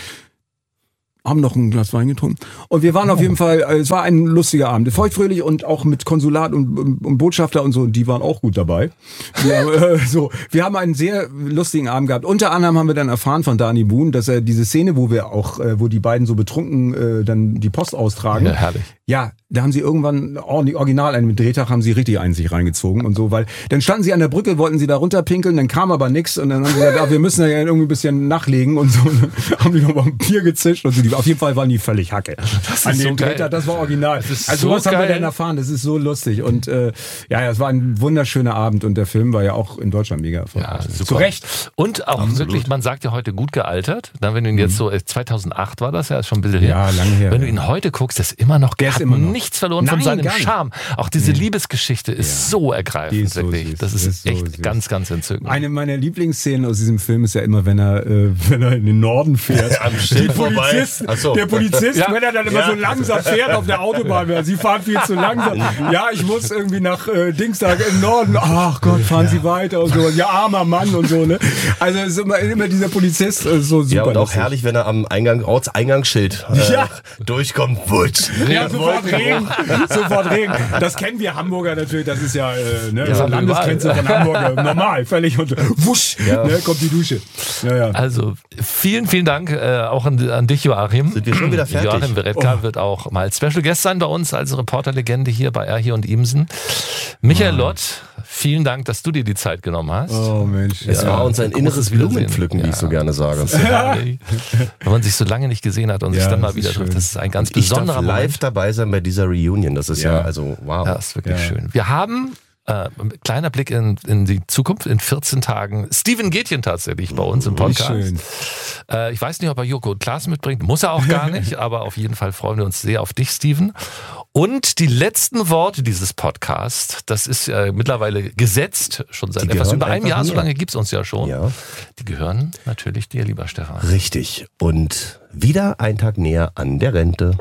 haben noch ein Glas Wein getrunken. Und wir waren auf jeden Fall, äh, es war ein lustiger Abend. Feuchtfröhlich und auch mit Konsulat und, und, und Botschafter und so, die waren auch gut dabei. Wir, äh, so, wir haben einen sehr lustigen Abend gehabt. Unter anderem haben wir dann erfahren von Danny Boone, dass er diese Szene, wo wir auch, äh, wo die beiden so betrunken äh, dann die Post austragen. Ja, herrlich. Ja, da haben sie irgendwann, oh, die Original, einen Drehtag haben sie richtig einen sich reingezogen und so, weil dann standen sie an der Brücke, wollten sie da runterpinkeln, dann kam aber nix und dann haben sie gesagt, ah, wir müssen ja irgendwie ein bisschen nachlegen und so, und dann haben die nochmal ein Bier gezischt und so. Die, auf jeden Fall waren die völlig Hacke. Das An ist dem so geil. Drehtag, das war original. Das ist also so was haben wir geil. dann erfahren, das ist so lustig und äh, ja, es war ein wunderschöner Abend und der Film war ja auch in Deutschland mega erfolgreich. Ja, super. Zu Recht. Und auch wirklich, man sagt ja heute gut gealtert. Na, wenn du ihn jetzt so, äh, zweitaunacht war das ja, ist schon ein bisschen her. Ja, lange her, Wenn du ja. ihn heute guckst, der ist immer noch, Der ist hat immer noch. nichts verloren von Nein, seinem gar nicht. Charme. Auch diese Liebesgeschichte ist so Die ergreifend, ist so wirklich. süß. Das ist, Das ist so echt süß. ganz, ganz entzückend. Eine meiner Lieblingsszenen aus diesem Film ist ja immer, wenn er, äh, wenn er in den Norden fährt. Am Schild Die vorbei. Polizisten, Ach so. Der Polizist, Ja. wenn er dann immer Ja. so langsam fährt auf der Autobahn, weil sie fahren viel zu langsam. Ja, ich muss irgendwie nach äh, Dingstag im Norden. Ach Gott, fahren Sie weiter und so. Ja, armer Mann und so. Ne? Also es ist immer, immer dieser Polizist äh, so super. Ja, und auch lustig. herrlich, wenn er am Eingang, Ortseingangsschild äh, Ja. durchkommt. Wutsch. Ja, sofort Regen, sofort Regen. Das kennen wir Hamburger natürlich, das ist ja, äh, ne, Ja, so Landesgrenze überall. von Hamburg, normal, völlig und wusch, Ja. ne, kommt die Dusche. Ja, ja. Also vielen, vielen Dank äh, auch an, an dich, Joachim. Sind wir schon wieder fertig? Joachim Beretka wird auch mal Special Guest sein bei uns als Reporterlegende hier bei R hier und Imsen. Michael Lott, vielen Dank, dass du dir die Zeit genommen hast. Oh Mensch. Es Ja, war uns ein großes inneres Wiedersehen. Blumenpflücken, wie Ja. ich so gerne sage. Herrlich. Wenn man sich so lange nicht gesehen hat und sich Ja, dann mal das wieder ist trifft, schön. das ist ein ganz Ich darf besonderer live Moment. dabei sein bei dieser Reunion. Das ist ja, Ja. also wow. Ja, ist wirklich Ja. schön. Wir haben äh, ein kleiner Blick in, in die Zukunft. In vierzehn Tagen Steven Gätjen tatsächlich bei uns im Podcast. schön. Äh, ich weiß nicht, ob er Joko und Klaas mitbringt. Muss er auch gar nicht. Aber auf jeden Fall freuen wir uns sehr auf dich, Steven. Und die letzten Worte dieses Podcasts, das ist äh, mittlerweile gesetzt, schon seit Die etwas gehören über einem einfach Jahr, so mir. lange gibt's uns ja schon. Ja. Die gehören natürlich dir, lieber Stefan. Richtig. Und wieder ein Tag näher an der Rente.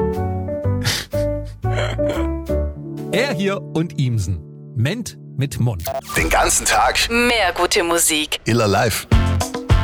Er hier und Imsen. Ment mit Mund. Den ganzen Tag Mehr gute Musik. Iller live.